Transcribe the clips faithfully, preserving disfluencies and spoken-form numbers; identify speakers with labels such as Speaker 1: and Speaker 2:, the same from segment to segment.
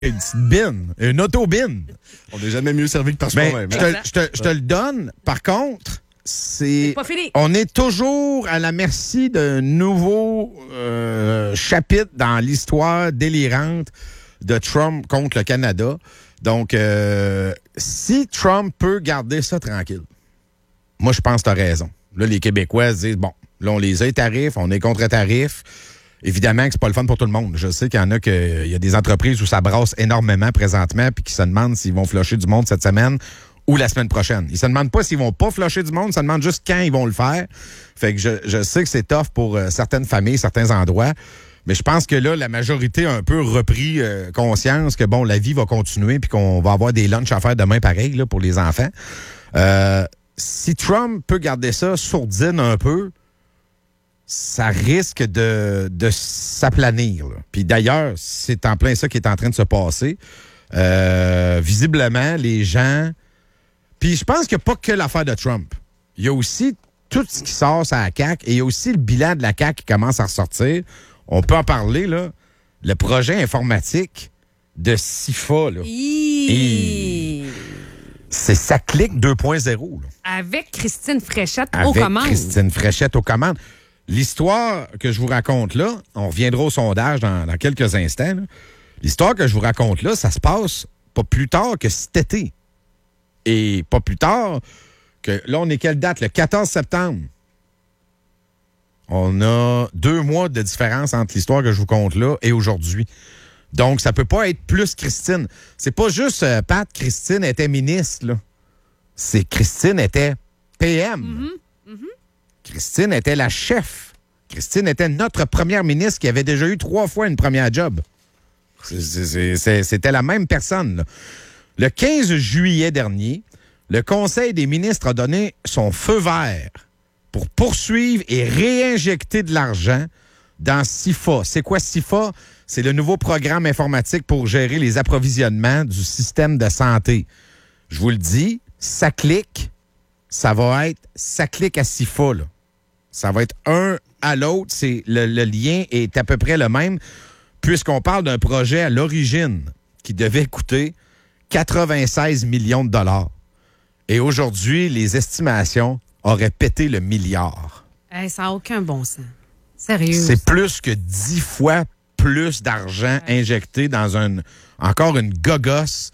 Speaker 1: Une petite bine, une auto-bine.
Speaker 2: On n'est jamais mieux servi que par
Speaker 1: Ben,
Speaker 2: soi-même.
Speaker 1: je te, je te- je te le donne. Par contre, c'est.
Speaker 3: C'est pas fini.
Speaker 1: On est toujours à la merci d'un nouveau euh, chapitre dans l'histoire délirante de Trump contre le Canada. Donc, euh, si Trump peut garder ça tranquille, moi, je pense que tu as raison. Là, les Québécois se disent, bon, là, on les a les tarifs, on est contre tarifs. Évidemment que c'est pas le fun pour tout le monde. Je sais qu'il y en a que il y a des entreprises où ça brasse énormément présentement puis qui se demandent s'ils vont flusher du monde cette semaine ou la semaine prochaine. Ils se demandent pas s'ils vont pas flusher du monde, ils se demandent juste quand ils vont le faire. Fait que je, je sais que c'est tough pour euh, certaines familles, certains endroits, mais je pense que là, la majorité a un peu repris euh, conscience que bon, la vie va continuer puis qu'on va avoir des lunchs à faire demain pareil là, pour les enfants. Euh, si Trump peut garder ça sourdine un peu, ça risque de, de s'aplanir. là. Puis d'ailleurs, c'est en plein ça qui est en train de se passer. Euh, visiblement, les gens... Puis je pense qu'il n'y a pas que l'affaire de Trump. Il y a aussi tout ce qui sort sur la C A Q et il y a aussi le bilan de la C A Q qui commence à ressortir. On peut en parler, là. Le projet informatique de S I F A, là.
Speaker 3: Hi.
Speaker 1: C'est ça clique deux point zéro. là.
Speaker 3: Avec Christine Fréchette
Speaker 1: Avec
Speaker 3: aux commandes.
Speaker 1: Christine Fréchette aux commandes. L'histoire que je vous raconte là, on reviendra au sondage dans, dans quelques instants. là. L'histoire que je vous raconte là, ça se passe pas plus tard que cet été. Et pas plus tard que... Là, on est quelle date? Le quatorze septembre. On a deux mois de différence entre l'histoire que je vous conte là et aujourd'hui. Donc, ça peut pas être plus Christine. C'est pas juste euh, Pat, Christine était ministre, là. C'est Christine était P M.
Speaker 3: Mm-hmm. Mm-hmm.
Speaker 1: Christine était la chef. Christine était notre première ministre qui avait déjà eu trois fois une première job. C'est- c'est- c'est- C'était la même personne, là. Le quinze juillet dernier, le Conseil des ministres a donné son feu vert pour poursuivre et réinjecter de l'argent dans S I F A. C'est quoi S I F A? C'est le nouveau programme informatique pour gérer les approvisionnements du système de santé. Je vous le dis, ça clique, ça va être, ça clique à S I F A, là. Ça va être un à l'autre. C'est le, le lien est à peu près le même, puisqu'on parle d'un projet à l'origine qui devait coûter quatre-vingt-seize millions de dollars. Et aujourd'hui, les estimations auraient pété le milliard.
Speaker 3: Hey, ça n'a aucun bon sens. Sérieux.
Speaker 1: C'est plus que dix fois plus d'argent injecté dans une, encore une gogosse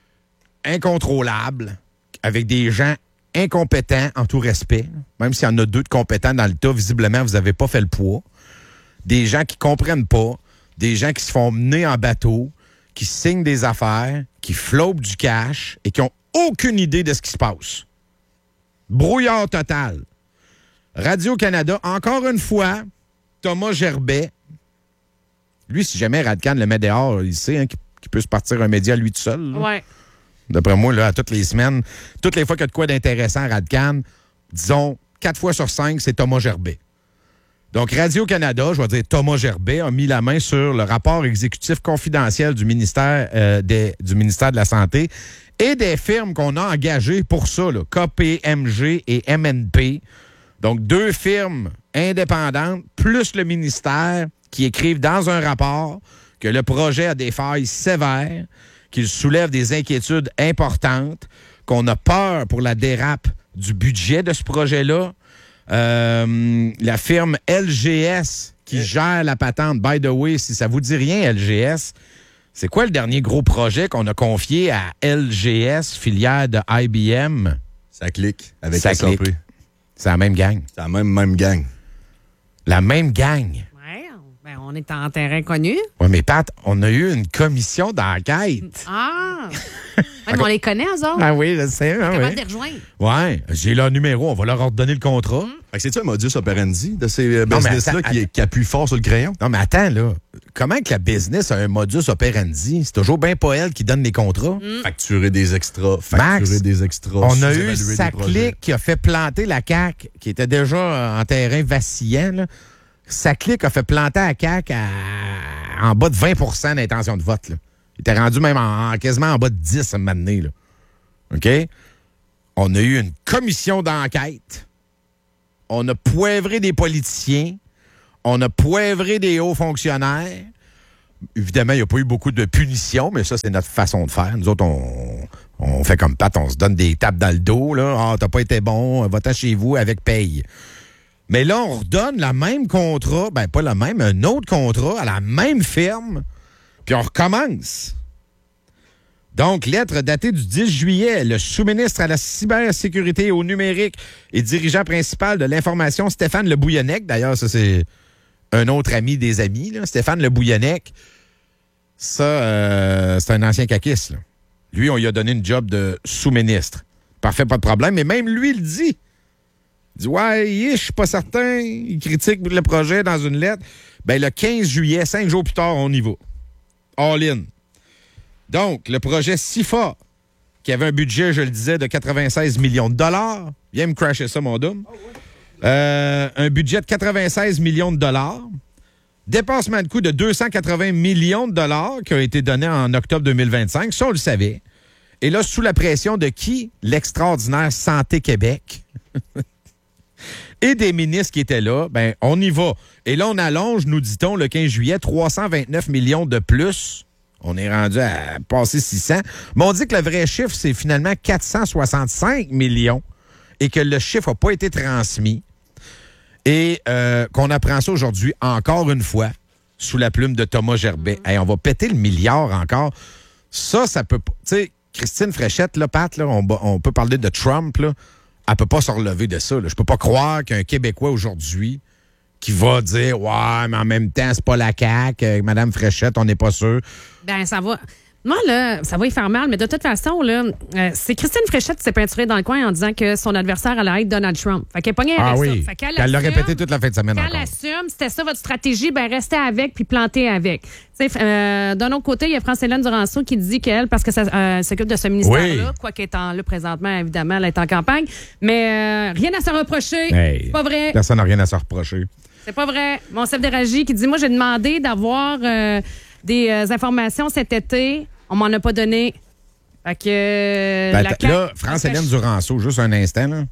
Speaker 1: incontrôlable avec des gens incompétents en tout respect. Même s'il y en a deux de compétents dans le tas, visiblement, vous n'avez pas fait le poids. Des gens qui comprennent pas, des gens qui se font mener en bateau, qui signent des affaires, qui flopent du cash et qui ont aucune idée de ce qui se passe. Brouillard total. Radio-Canada, encore une fois, Thomas Gerbet. Lui, si jamais Radcan le met dehors, il sait hein, qu'il qu'il peut se partir un média lui tout seul. là.
Speaker 3: Ouais.
Speaker 1: D'après moi, là, à toutes les semaines, toutes les fois qu'il y a de quoi d'intéressant à Radcan, disons, quatre fois sur cinq, c'est Thomas Gerbet. Donc, Radio-Canada, je vais dire Thomas Gerbet, a mis la main sur le rapport exécutif confidentiel du ministère, euh, des, du ministère de la Santé et des firmes qu'on a engagées pour ça, là, K P M G et M N P. Donc, deux firmes indépendantes, plus le ministère, qui écrivent dans un rapport que le projet a des failles sévères, qu'il soulève des inquiétudes importantes, qu'on a peur pour la dérape du budget de ce projet-là. Euh, la firme L G S qui gère la patente. By the way, si ça vous dit rien, L G S, c'est quoi le dernier gros projet qu'on a confié à L G S, filiale de I B M?
Speaker 2: Ça clique avec
Speaker 1: Ça
Speaker 2: S A P.
Speaker 1: clique. C'est la même gang.
Speaker 2: C'est la même, même gang.
Speaker 1: La même gang.
Speaker 3: Ouais, ben, on est en terrain connu.
Speaker 1: Oui, mais Pat, on a eu une commission d'enquête.
Speaker 3: Ah! Ouais, mais on les connaît, eux autres.
Speaker 1: Ah oui, je sais. Ah,
Speaker 3: Comment
Speaker 1: oui.
Speaker 3: de les rejoindre?
Speaker 1: Ouais, j'ai leur numéro. On va leur redonner le contrat.
Speaker 2: Fait que c'est-tu un modus operandi de ces euh,
Speaker 1: Non, mais
Speaker 2: business-là
Speaker 1: attends,
Speaker 2: qui, qui appuie fort sur le crayon?
Speaker 1: Non, mais attends, là. Comment que la business a un modus operandi? C'est toujours bien pas elle qui donne les contrats.
Speaker 2: Facturer des extras, facturer
Speaker 1: Max,
Speaker 2: des extras.
Speaker 1: On a eu
Speaker 2: sous-évaluer des
Speaker 1: sa
Speaker 2: projets.
Speaker 1: clique qui a fait planter la C A Q, qui était déjà en terrain vacillant. Là. Sa clique a fait planter la C A Q à- en bas de vingt pour cent d'intention de vote. Là. Il était rendu même en, en- quasiment en bas de dix à un moment donné, là. OK? On a eu une commission d'enquête. On a poivré des politiciens. On a poivré des hauts fonctionnaires. évidemment, il n'y a pas eu beaucoup de punitions, mais ça, c'est notre façon de faire. Nous autres, on, on fait comme Pat, on se donne des tapes dans le dos. Là. Ah, t'as pas été bon, va-t'en chez vous avec paye. Mais là, on redonne le même contrat, ben pas le même, un autre contrat à la même firme, puis on recommence. Donc, lettre datée du dix juillet, le sous-ministre à la cybersécurité et au numérique et dirigeant principal de l'information, Stéphane Le Bouillonnec. D'ailleurs, ça, c'est un autre ami des amis, là, Stéphane Le Bouillonnec. Ça, euh, c'est un ancien caquiste. Là. Lui, on lui a donné une job de sous-ministre. Parfait, pas de problème. Mais même lui, il le dit. Il dit, ouais, je suis pas certain. Il critique le projet dans une lettre. Ben, le quinze juillet, cinq jours plus tard, on y va. All in. Donc, le projet SIFA, qui avait un budget, je le disais, de quatre-vingt-seize millions de dollars. Viens me crasher ça, mon dôme. Euh, un budget de quatre-vingt-seize millions de dollars. Dépassement de coût de deux cent quatre-vingts millions de dollars qui a été donné en octobre deux mille vingt-cinq. Ça, on le savait. Et là, sous la pression de qui? L'extraordinaire Santé Québec. Et des ministres qui étaient là, ben on y va. Et là, on allonge, nous dit-on, le quinze juillet, trois cent vingt-neuf millions de plus. On est rendu à passer six cents. Mais on dit que le vrai chiffre, c'est finalement quatre cent soixante-cinq millions et que le chiffre n'a pas été transmis. Et euh, qu'on apprend ça aujourd'hui, encore une fois, sous la plume de Thomas Gerbet. Hey, on va péter le milliard encore. Ça, ça peut pas... Tu sais, Christine Fréchette, là, Pat, là, on, on peut parler de Trump, là. Elle peut pas se relever de ça. Là. Je peux pas croire qu'un Québécois aujourd'hui qui va dire « Ouais, mais en même temps, c'est pas la C A Q, euh, Mme Fréchette, on n'est pas sûr. »
Speaker 3: Ben, ça va... Moi, là, ça va y faire mal, mais de toute façon, là, euh, c'est Christine Fréchette qui s'est peinturée dans le coin en disant que son adversaire allait être Donald Trump. Fait qu'elle est pognée avec
Speaker 1: ah oui.
Speaker 3: ça. Fait qu'elle
Speaker 1: Elle l'a
Speaker 3: assume,
Speaker 1: répété toute la fin de semaine
Speaker 3: quand
Speaker 1: encore.
Speaker 3: elle assume, c'était ça votre stratégie, ben restez avec puis plantez avec. Euh, d'un autre côté, il y a France-Hélène Duranceau qui dit qu'elle, parce que ça euh, s'occupe de ce ministère-là,
Speaker 1: oui.
Speaker 3: quoi qu'elle est en, là, présentement, évidemment, elle est en campagne, mais euh, rien à se reprocher.
Speaker 1: Hey,
Speaker 3: c'est pas vrai.
Speaker 1: Personne n'a rien à se reprocher.
Speaker 3: C'est pas vrai. Mon chef de régie qui dit, moi, j'ai demandé d'avoir euh, des euh, informations cet été. On m'en a pas donné. Fait que euh,
Speaker 1: Ben,
Speaker 3: la
Speaker 1: t- là, France-Hélène Duranceau, juste un instant, là.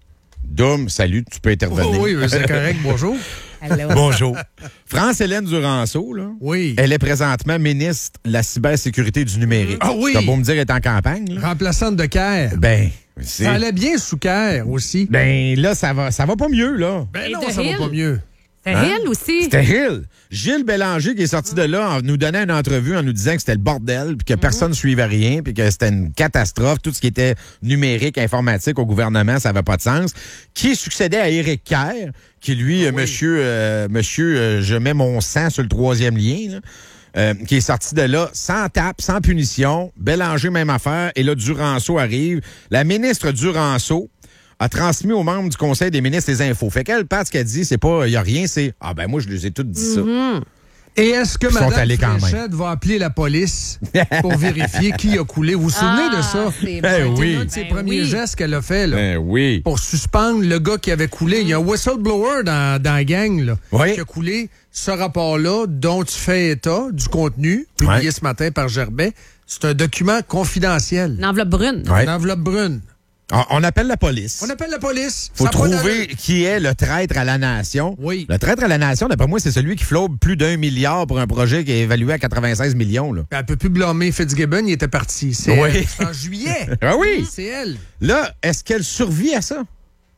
Speaker 1: Dom, salut, tu peux intervenir.
Speaker 4: Oh, oui, c'est correct. Bonjour.
Speaker 3: Allô.
Speaker 1: Bonjour. France-Hélène Duranceau, là.
Speaker 4: Oui.
Speaker 1: Elle est présentement ministre de la cybersécurité du numérique.
Speaker 4: Ah oui.
Speaker 1: T'as beau me dire qu'elle est en campagne, là.
Speaker 4: Remplaçante de Kerr.
Speaker 1: Ben, c'est...
Speaker 4: Ça allait bien sous Kerr aussi.
Speaker 1: Ben, là, ça va, ça va pas mieux, là.
Speaker 4: Ben
Speaker 3: Et
Speaker 4: non,
Speaker 3: de
Speaker 4: ça
Speaker 3: Hill?
Speaker 4: va pas mieux.
Speaker 3: C'est
Speaker 1: Hein?
Speaker 3: Hill aussi.
Speaker 1: C'était Hill. Gilles Bélanger qui est sorti de là en nous donnant une entrevue en nous disant que c'était le bordel, puis que personne ne suivait rien, puis que c'était une catastrophe. Tout ce qui était numérique, informatique au gouvernement, ça n'avait pas de sens. Qui succédait à Éric Kerr, qui lui,
Speaker 4: Ah
Speaker 1: euh,
Speaker 4: oui.
Speaker 1: monsieur, euh, monsieur euh, je mets mon sang sur le troisième lien, là, euh, qui est sorti de là sans tape, sans punition. Bélanger, même affaire. Et là, Duranceau arrive. La ministre Duranceau a transmis aux membres du Conseil des ministres les infos. Fait qu'elle, Pat, ce qu'elle dit, c'est pas, il n'y a rien, c'est, ah ben moi, je les ai toutes dit ça.
Speaker 3: Mm-hmm.
Speaker 4: Et est-ce que
Speaker 1: Ils sont
Speaker 4: Mme
Speaker 1: allés quand même.
Speaker 4: Fréchette va appeler la police pour vérifier qui a coulé? Vous vous souvenez
Speaker 3: Ah,
Speaker 4: de ça?
Speaker 3: c'est
Speaker 1: Ben
Speaker 3: bon.
Speaker 1: oui.
Speaker 4: Un de ses
Speaker 3: Ben
Speaker 4: premiers
Speaker 3: oui.
Speaker 4: gestes qu'elle a fait, là.
Speaker 1: Ben oui.
Speaker 4: Pour suspendre le gars qui avait coulé. Il y a un whistleblower dans, dans la gang là,
Speaker 1: Oui.
Speaker 4: qui a coulé ce rapport-là dont tu fais état du contenu publié
Speaker 1: Ouais.
Speaker 4: ce matin par Gerbet. C'est un document confidentiel.
Speaker 3: Une enveloppe brune.
Speaker 1: Ouais.
Speaker 4: Une enveloppe brune.
Speaker 1: On, on appelle la police.
Speaker 4: On appelle la police.
Speaker 1: Faut
Speaker 4: Ça a pas
Speaker 1: trouver
Speaker 4: d'allure.
Speaker 1: qui est le traître à la nation.
Speaker 4: Oui.
Speaker 1: Le traître à la nation, d'après moi, c'est celui qui flobe plus d'un milliard pour un projet qui est évalué à quatre-vingt-seize millions. Là,
Speaker 4: Elle peut plus blâmer Fitzgibbon, il était parti. C'est
Speaker 1: Oui.
Speaker 4: elle. C'est en juillet.
Speaker 1: ah oui!
Speaker 4: C'est elle.
Speaker 1: Là, est-ce qu'elle survit à ça?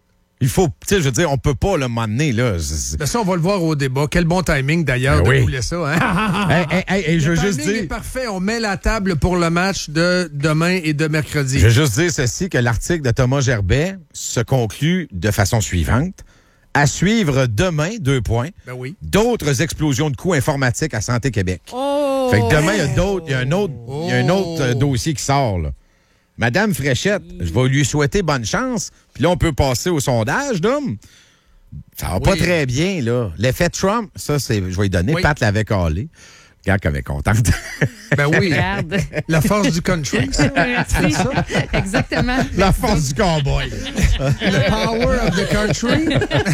Speaker 1: Il faut, tu sais, je veux dire, on peut pas le m'emmener, là. C'est-
Speaker 4: Ben ça, on va le voir au débat. Quel bon timing, d'ailleurs,
Speaker 1: Ben
Speaker 4: de
Speaker 1: oui.
Speaker 4: rouler ça. Hein?
Speaker 1: Hey, hey, hey, hey, je
Speaker 4: Le
Speaker 1: veux juste
Speaker 4: timing est
Speaker 1: dire...
Speaker 4: parfait. On met la table pour le match de demain et de mercredi.
Speaker 1: Je veux juste dire ceci, que l'article de Thomas Gerbet se conclut de façon suivante. À suivre demain, deux points,
Speaker 4: Ben oui.
Speaker 1: d'autres explosions de coûts informatiques à Santé Québec.
Speaker 3: Oh!
Speaker 1: Fait que demain, il y a d'autres, il y a un autre, il y a un autre euh,
Speaker 4: Oh.
Speaker 1: dossier qui sort, là. Madame Fréchette, je vais lui souhaiter bonne chance. Puis là, on peut passer au sondage, d'homme. Ça va pas
Speaker 4: Oui.
Speaker 1: très bien, là. L'effet Trump, ça, c'est, je vais lui donner.
Speaker 4: Oui.
Speaker 1: Pat l'avait calé. Regarde qu'elle est contente.
Speaker 4: Ben oui.
Speaker 3: Regarde.
Speaker 4: La force du country, ça.
Speaker 3: Merci. Exactement.
Speaker 1: La force du cowboy.
Speaker 4: Le power of the country.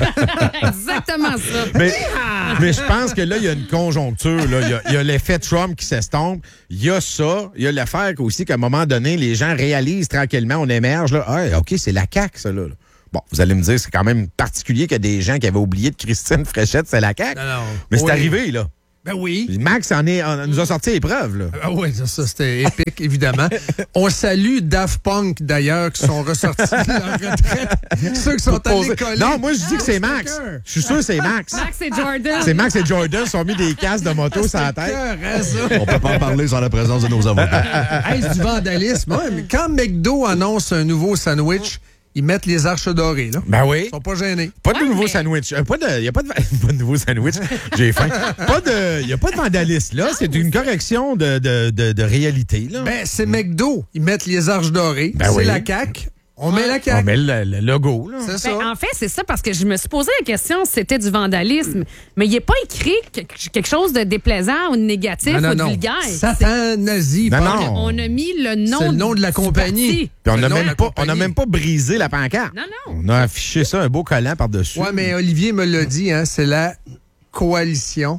Speaker 3: Exactement ça.
Speaker 1: Mais, mais je pense que là, il y a une conjoncture. Là. Il y a- il y a, l'effet Trump qui s'estompe. Il y a ça. Il y a l'affaire aussi qu'à un moment donné, les gens réalisent tranquillement, on émerge. Là, ah, OK, c'est la C A Q, ça. Là. Bon, vous allez me dire, c'est quand même particulier qu'il y a des gens qui avaient oublié de Christine Fréchette, c'est la C A Q.
Speaker 4: Non, non.
Speaker 1: Mais c'est
Speaker 4: Oui.
Speaker 1: arrivé, là.
Speaker 4: Ben oui.
Speaker 1: Puis Max en est, en, nous a sorti l'épreuve, là.
Speaker 4: Ah oui, ça, ça, c'était épique, évidemment. On salue Daft Punk, d'ailleurs, qui sont ressortis de leur retraite. Ceux qui sont
Speaker 1: Pour poser-
Speaker 4: allés coller.
Speaker 1: Non, moi, je dis que c'est Max.
Speaker 4: cœur.
Speaker 1: Je suis sûr que c'est Max.
Speaker 3: Max et Jordan.
Speaker 1: C'est Max et Jordan sont mis des casques de moto sur la tête.
Speaker 4: Cœur, hein, ça?
Speaker 2: On peut pas en parler sans la présence de nos avocats.
Speaker 4: Hey, c'est du vandalisme. Ouais, mais quand McDo annonce un nouveau sandwich, ils mettent les arches dorées, là.
Speaker 1: Ben oui.
Speaker 4: Ils sont pas gênés.
Speaker 1: Pas de
Speaker 3: Ouais,
Speaker 1: nouveau
Speaker 3: mais-
Speaker 1: sandwich. Il n'y a pas de, pas de nouveau sandwich. J'ai faim. Pas de, il n'y a pas de vandalisme, là. C'est une correction de, de, de, de réalité, là.
Speaker 4: Ben, c'est McDo. Ils mettent les arches dorées.
Speaker 1: Ben
Speaker 4: c'est
Speaker 1: oui.
Speaker 4: la C A Q. On met la C A
Speaker 1: On
Speaker 4: Q.
Speaker 1: met le, le logo, là.
Speaker 4: C'est ça.
Speaker 3: Ben, en fait, c'est ça, parce que je me suis posé la question si c'était du vandalisme. Mais il n'est pas écrit que- quelque chose de déplaisant ou de négatif
Speaker 4: non, non,
Speaker 3: ou de
Speaker 4: non.
Speaker 3: vulgaire.
Speaker 4: Satan nazi.
Speaker 1: Non,
Speaker 4: pas-
Speaker 1: non.
Speaker 3: On a mis le nom,
Speaker 4: C'est le nom de la
Speaker 3: du
Speaker 4: compagnie.
Speaker 3: parti.
Speaker 1: Puis on
Speaker 4: Le
Speaker 1: n'a
Speaker 4: nom de
Speaker 1: même,
Speaker 4: la
Speaker 1: pas- on
Speaker 4: compagnie.
Speaker 1: a même pas brisé la pancarte.
Speaker 3: Non, non.
Speaker 1: On a affiché ça, un beau collant par-dessus.
Speaker 4: Ouais, mais Olivier me l'a dit, hein, c'est la coalition.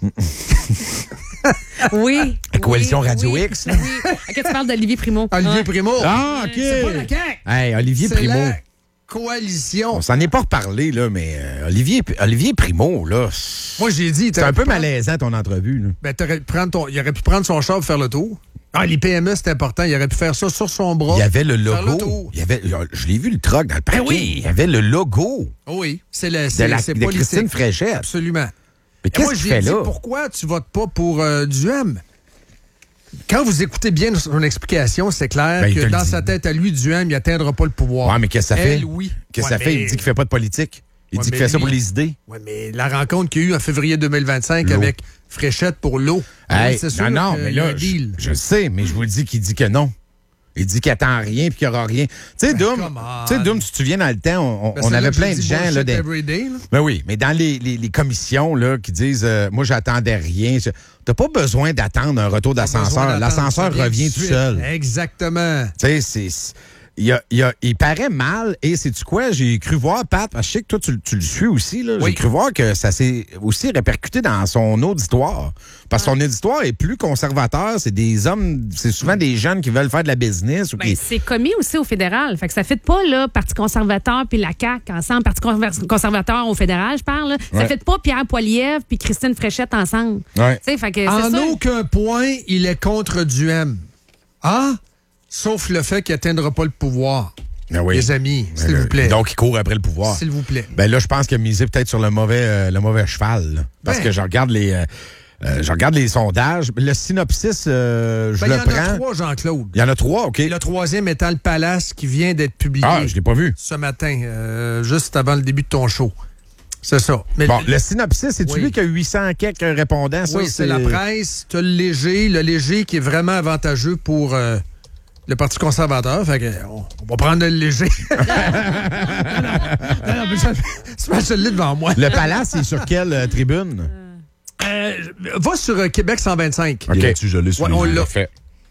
Speaker 3: Oui.
Speaker 1: La coalition
Speaker 3: oui,
Speaker 1: Radio
Speaker 3: oui,
Speaker 1: X.
Speaker 3: Oui. OK, tu parles d'Olivier Primo.
Speaker 4: Olivier
Speaker 3: Ah.
Speaker 4: Primo.
Speaker 1: Ah, OK.
Speaker 4: C'est pas la C A Q.
Speaker 1: Hey, Olivier
Speaker 4: C'est
Speaker 1: Primo.
Speaker 4: la coalition.
Speaker 1: On s'en est pas reparlé, là, mais euh, Olivier, Olivier Primo, là,
Speaker 4: Moi, j'ai dit...
Speaker 1: c'est un peu malaisant, ton entrevue, là.
Speaker 4: Ben, t'aurais pu prendre ton... Il aurait pu prendre son char pour faire le tour. Ah, les P M E, c'est important. Il aurait pu faire ça sur son bras.
Speaker 1: Il y avait le
Speaker 4: faire le
Speaker 1: logo.
Speaker 4: tour.
Speaker 1: Il y avait, je l'ai vu, le truck dans le parking.
Speaker 4: oui.
Speaker 1: Il y avait le logo
Speaker 4: Oh oui, c'est le,
Speaker 1: de,
Speaker 4: c'est,
Speaker 1: la,
Speaker 4: c'est
Speaker 1: de
Speaker 4: politique.
Speaker 1: Christine Fréchette.
Speaker 4: Absolument.
Speaker 1: Mais
Speaker 4: Et
Speaker 1: qu'est-ce
Speaker 4: moi,
Speaker 1: qu'il
Speaker 4: j'ai
Speaker 1: fait
Speaker 4: dit,
Speaker 1: là?
Speaker 4: pourquoi tu votes pas pour euh, Duhem? Quand vous écoutez bien son explication, c'est clair
Speaker 1: Ben, il te
Speaker 4: que
Speaker 1: le
Speaker 4: dans
Speaker 1: dit.
Speaker 4: sa tête à lui, Duhem, il n'atteindra pas le pouvoir.
Speaker 1: Ouais, mais qu'est-ce que ça fait?
Speaker 4: Elle, oui.
Speaker 1: Qu'est-ce que
Speaker 4: Ouais,
Speaker 1: ça fait?
Speaker 4: mais-
Speaker 1: Il dit qu'il fait pas de politique. Il
Speaker 4: Ouais,
Speaker 1: dit qu'il
Speaker 4: mais
Speaker 1: fait ça pour
Speaker 4: lui-
Speaker 1: les idées.
Speaker 4: Oui, mais la rencontre qu'il y a eu en février deux mille vingt-cinq
Speaker 1: L'eau.
Speaker 4: avec Fréchette pour l'eau.
Speaker 1: Hey,
Speaker 4: oui, c'est sûr
Speaker 1: non, non,
Speaker 4: que
Speaker 1: mais
Speaker 4: il y a
Speaker 1: là,
Speaker 4: un deal.
Speaker 1: je, je sais, mais je vous le dis qu'il dit que non. Il dit qu'il attend rien puis qu'il n'y aura rien. Tu sais, Doom,
Speaker 4: come on.
Speaker 1: tu sais, Doom, tu te souviens, dans le temps, on,
Speaker 4: Ben,
Speaker 1: on
Speaker 4: c'est là
Speaker 1: avait
Speaker 4: que je
Speaker 1: plein de
Speaker 4: dis
Speaker 1: gens.
Speaker 4: bullshit
Speaker 1: Là, des...
Speaker 4: every day, là.
Speaker 1: Ben oui, mais dans les, les, les commissions là, qui disent euh, moi, j'attendais rien. Je- T'as pas besoin d'attendre un retour
Speaker 4: Besoin
Speaker 1: d'ascenseur.
Speaker 4: d'attendre,
Speaker 1: L'ascenseur
Speaker 4: ça vient
Speaker 1: revient
Speaker 4: tout
Speaker 1: tout
Speaker 4: de
Speaker 1: seul.
Speaker 4: suite. Exactement.
Speaker 1: Tu sais, c'est. c'est- Il, y a- il y a- il paraît mal, et sais-tu quoi? J'ai cru voir, Pat, parce que je sais que toi, tu, tu le suis aussi, là.
Speaker 4: Oui.
Speaker 1: J'ai cru voir que ça s'est aussi répercuté dans son auditoire. Parce que son auditoire est plus conservateur. C'est des hommes, c'est souvent des jeunes qui veulent faire de la business. Ou
Speaker 3: Ben,
Speaker 1: qui...
Speaker 3: c'est commis aussi au fédéral. Fait que ça ne fait pas, là, Parti conservateur puis la C A Q ensemble, Parti conver- conservateur au fédéral, je parle. Là. Ça
Speaker 1: Ouais.
Speaker 3: fait pas Pierre Poilievre puis Christine Fréchette ensemble.
Speaker 1: Ouais.
Speaker 3: Tu sais, fait que c'est
Speaker 4: En
Speaker 3: ça.
Speaker 4: aucun point, il est contre Duhem. Ah? Sauf le fait qu'il n'atteindra pas le pouvoir.
Speaker 1: Ben oui.
Speaker 4: Les amis,
Speaker 1: Ben
Speaker 4: s'il
Speaker 1: là,
Speaker 4: vous plaît.
Speaker 1: Donc, il court après le pouvoir.
Speaker 4: S'il vous plaît.
Speaker 1: Ben là, je pense qu'il a misé peut-être sur le mauvais, euh, le mauvais cheval. là. Parce
Speaker 4: Ben.
Speaker 1: que je regarde les. euh, euh, je regarde les sondages. Le synopsis, euh, je
Speaker 4: Ben, il
Speaker 1: le
Speaker 4: y en
Speaker 1: prends.
Speaker 4: a trois, Jean-Claude.
Speaker 1: Il y en a trois, OK.
Speaker 4: Le troisième étant le Palace qui vient d'être publié
Speaker 1: Ah, je l'ai pas vu.
Speaker 4: ce matin, euh, juste avant le début de ton show. C'est ça. Mais
Speaker 1: Bon, le synopsis, c'est
Speaker 4: Oui.
Speaker 1: lui qui a huit cents quelques répondants? Ça,
Speaker 4: oui, c'est la presse. Tu as le léger, le léger qui est vraiment avantageux pour euh, le Parti conservateur. Fait que, on, on va prendre le léger. non, non, non, non, mais ça- c'est pas celui devant moi.
Speaker 1: Le palace, c'est sur quelle euh, tribune?
Speaker 4: Euh, va sur euh, Québec cent vingt-cinq.
Speaker 1: OK.
Speaker 2: Il est là-dessus, je l'ai sur
Speaker 4: Ouais,
Speaker 2: les
Speaker 4: on
Speaker 2: yeux.
Speaker 4: l'a.
Speaker 1: Parfait.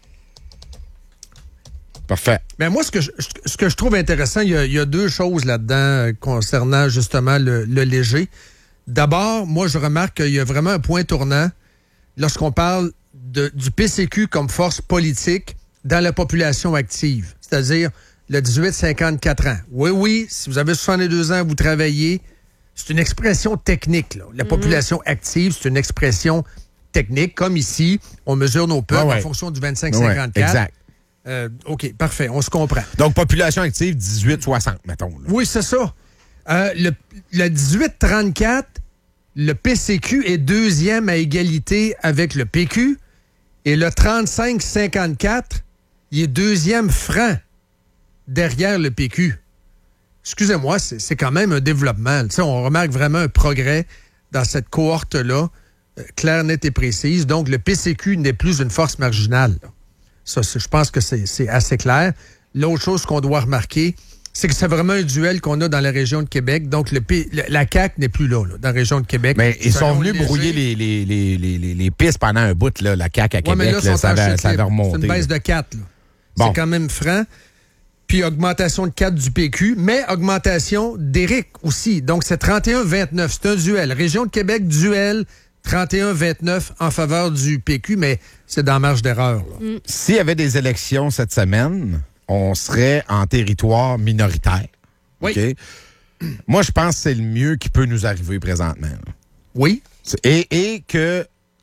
Speaker 1: Parfait.
Speaker 4: Mais moi, ce que je, ce que je trouve intéressant, il y a, il y a deux choses là-dedans euh, concernant justement le, le léger. D'abord, moi, je remarque qu'il y a vraiment un point tournant lorsqu'on parle de, du P C Q comme force politique dans la population active, c'est-à-dire le dix-huit cinquante-quatre ans. Oui, oui, si vous avez soixante-deux ans, vous travaillez. C'est une expression technique, là. La population active, c'est une expression technique. Comme ici, on mesure nos peuples
Speaker 1: Ouais, ouais.
Speaker 4: en fonction du vingt-cinq
Speaker 1: Ouais,
Speaker 4: cinquante-quatre.
Speaker 1: exact.
Speaker 4: Euh, OK, parfait, on se comprend.
Speaker 1: Donc, population active, dix-huit soixante, mettons. là.
Speaker 4: Oui, c'est ça. Euh, le, le dix-huit trente-quatre, le P C Q est deuxième à égalité avec le P Q. Et le trente-cinq cinquante-quatre, il est deuxième franc derrière le P Q. Excusez-moi, c'est, c'est quand même un développement. Tu sais, on remarque vraiment un progrès dans cette cohorte-là, euh, claire, nette et précise. Donc, le P C Q n'est plus une force marginale, là. Ça, c'est- je pense que c'est, c'est assez clair. L'autre chose qu'on doit remarquer, c'est que c'est vraiment un duel qu'on a dans la région de Québec. Donc, le P- le- la C A Q n'est plus là, là, dans la région de Québec.
Speaker 1: Mais ils
Speaker 4: C'est un
Speaker 1: sont
Speaker 4: nom
Speaker 1: venus
Speaker 4: léger.
Speaker 1: brouiller les, les, les, les, les, les pistes pendant un bout, là, la C A Q à
Speaker 4: Ouais,
Speaker 1: Québec.
Speaker 4: mais là,
Speaker 1: là,
Speaker 4: sont
Speaker 1: ça,
Speaker 4: en
Speaker 1: avait,
Speaker 4: chute
Speaker 1: ça avait
Speaker 4: libre.
Speaker 1: remonté.
Speaker 4: C'est une baisse
Speaker 1: là.
Speaker 4: de quatre. Là.
Speaker 1: Bon.
Speaker 4: C'est quand même franc. Puis augmentation de quatre du P Q, mais augmentation d'Éric aussi. Donc, c'est trente et un vingt-neuf. C'est un duel. Région de Québec, duel trente et un vingt-neuf en faveur du P Q, mais c'est dans marge d'erreur. là.
Speaker 1: S'il y avait des élections cette semaine, on serait en territoire minoritaire.
Speaker 4: Oui.
Speaker 1: OK? Moi, je pense que c'est le mieux qui peut nous arriver présentement. là.
Speaker 4: Oui.
Speaker 1: Et, et que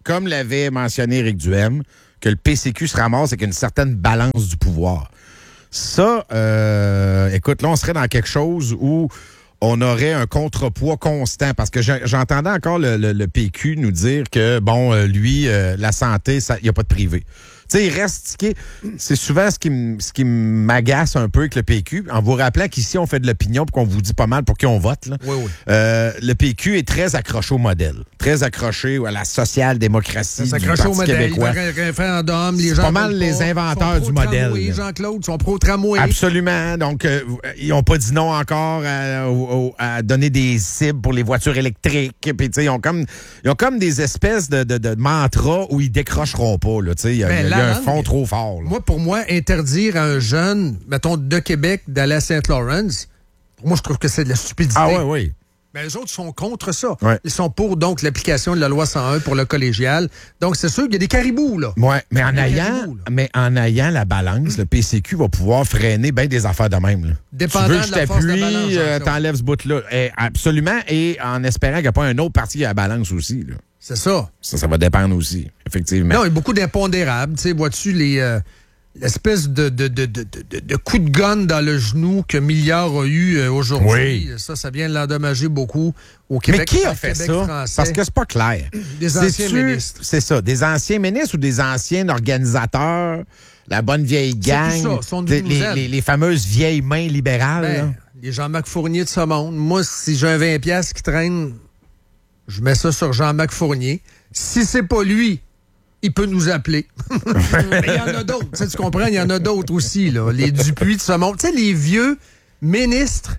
Speaker 1: comme l'avait mentionné Éric Duhaime, que le P C Q se ramasse avec une certaine balance du pouvoir. Ça, euh, écoute, là, on serait dans quelque chose où on aurait un contrepoids constant. Parce que j'entendais encore le, le, le P Q nous dire que, bon, euh, lui, euh, la santé, il n'y a pas de privé. Tu sais, il reste tiqué. C'est souvent ce qui, m- ce qui m'agace un peu avec le P Q. En vous rappelant qu'ici, on fait de l'opinion pour qu'on vous dit pas mal pour qui on vote. Là.
Speaker 4: Oui, oui.
Speaker 1: Euh, le P Q est très accroché au modèle. Très accroché à la social-démocratie du Parti
Speaker 4: au modèle,
Speaker 1: québécois.
Speaker 4: le référendum, les
Speaker 1: C'est
Speaker 4: gens
Speaker 1: pas mal
Speaker 4: veulent
Speaker 1: les
Speaker 4: pas,
Speaker 1: inventeurs
Speaker 4: sont
Speaker 1: du modèle,
Speaker 4: pro-tramway,
Speaker 1: là.
Speaker 4: Jean-Claude, sont pro-tramway.
Speaker 1: Absolument. Donc, euh, ils n'ont pas dit non encore à, au- à donner des cibles pour les voitures électriques. Puis, tu sais, ils ont comme, ils ont comme des espèces de, de, de mantras où ils décrocheront pas. Là, tu sais, il y a,
Speaker 4: Ben,
Speaker 1: il y a
Speaker 4: la
Speaker 1: un
Speaker 4: langue-
Speaker 1: fond trop fort. Là.
Speaker 4: Moi, pour moi, interdire à un jeune, mettons, de Québec d'aller à Saint-Lawrence, pour moi, je trouve que c'est de la stupidité.
Speaker 1: Ah oui, oui.
Speaker 4: Ben, les autres sont contre ça.
Speaker 1: Ouais.
Speaker 4: Ils sont pour, donc, l'application de la loi cent un pour le collégial. Donc, c'est sûr qu'il y a des caribous, là.
Speaker 1: Ouais, mais en
Speaker 4: Des
Speaker 1: ayant,
Speaker 4: caribous, là.
Speaker 1: mais en ayant la balance, le P C Q va pouvoir freiner bien des affaires de même. Là.
Speaker 4: Dépendant
Speaker 1: tu veux que
Speaker 4: de
Speaker 1: je
Speaker 4: la force de la
Speaker 1: t'appuie,
Speaker 4: balance,
Speaker 1: euh,
Speaker 4: Jean-Claude.
Speaker 1: t'enlèves ce bout-là. Eh, absolument, et en espérant qu'il n'y a pas un autre parti qui a la balance aussi. Là.
Speaker 4: C'est ça.
Speaker 1: Ça, ça va dépendre aussi, effectivement.
Speaker 4: Non, il y a beaucoup d'impondérables. Tu sais, vois-tu, les, euh, l'espèce de, de, de, de, de, de coup de gun dans le genou que Milliard a eu euh, aujourd'hui.
Speaker 1: Oui.
Speaker 4: Ça, ça vient de l'endommager beaucoup au Québec.
Speaker 1: Mais qui a
Speaker 4: au
Speaker 1: fait
Speaker 4: Québec
Speaker 1: ça?
Speaker 4: français.
Speaker 1: Parce que c'est pas clair.
Speaker 4: Des anciens
Speaker 1: C'est-tu-
Speaker 4: ministres.
Speaker 1: C'est ça. Des anciens ministres ou des anciens organisateurs, la bonne vieille
Speaker 4: C'est
Speaker 1: gang,
Speaker 4: tout ça, sont
Speaker 1: les,
Speaker 4: d'une
Speaker 1: les,
Speaker 4: douzaine.
Speaker 1: les- les fameuses vieilles mains libérales. là.
Speaker 4: Ben, les Jean-Marc Fournier de ce monde. Moi, si j'ai un vingt piastres qui traîne, je mets ça sur Jean-Marc Fournier. Si c'est pas lui, il peut nous appeler. Mais il y en a d'autres. Tu sais, tu comprends? Il y en a d'autres aussi, là. Les Dupuis de ce monde. Tu sais, les vieux ministres.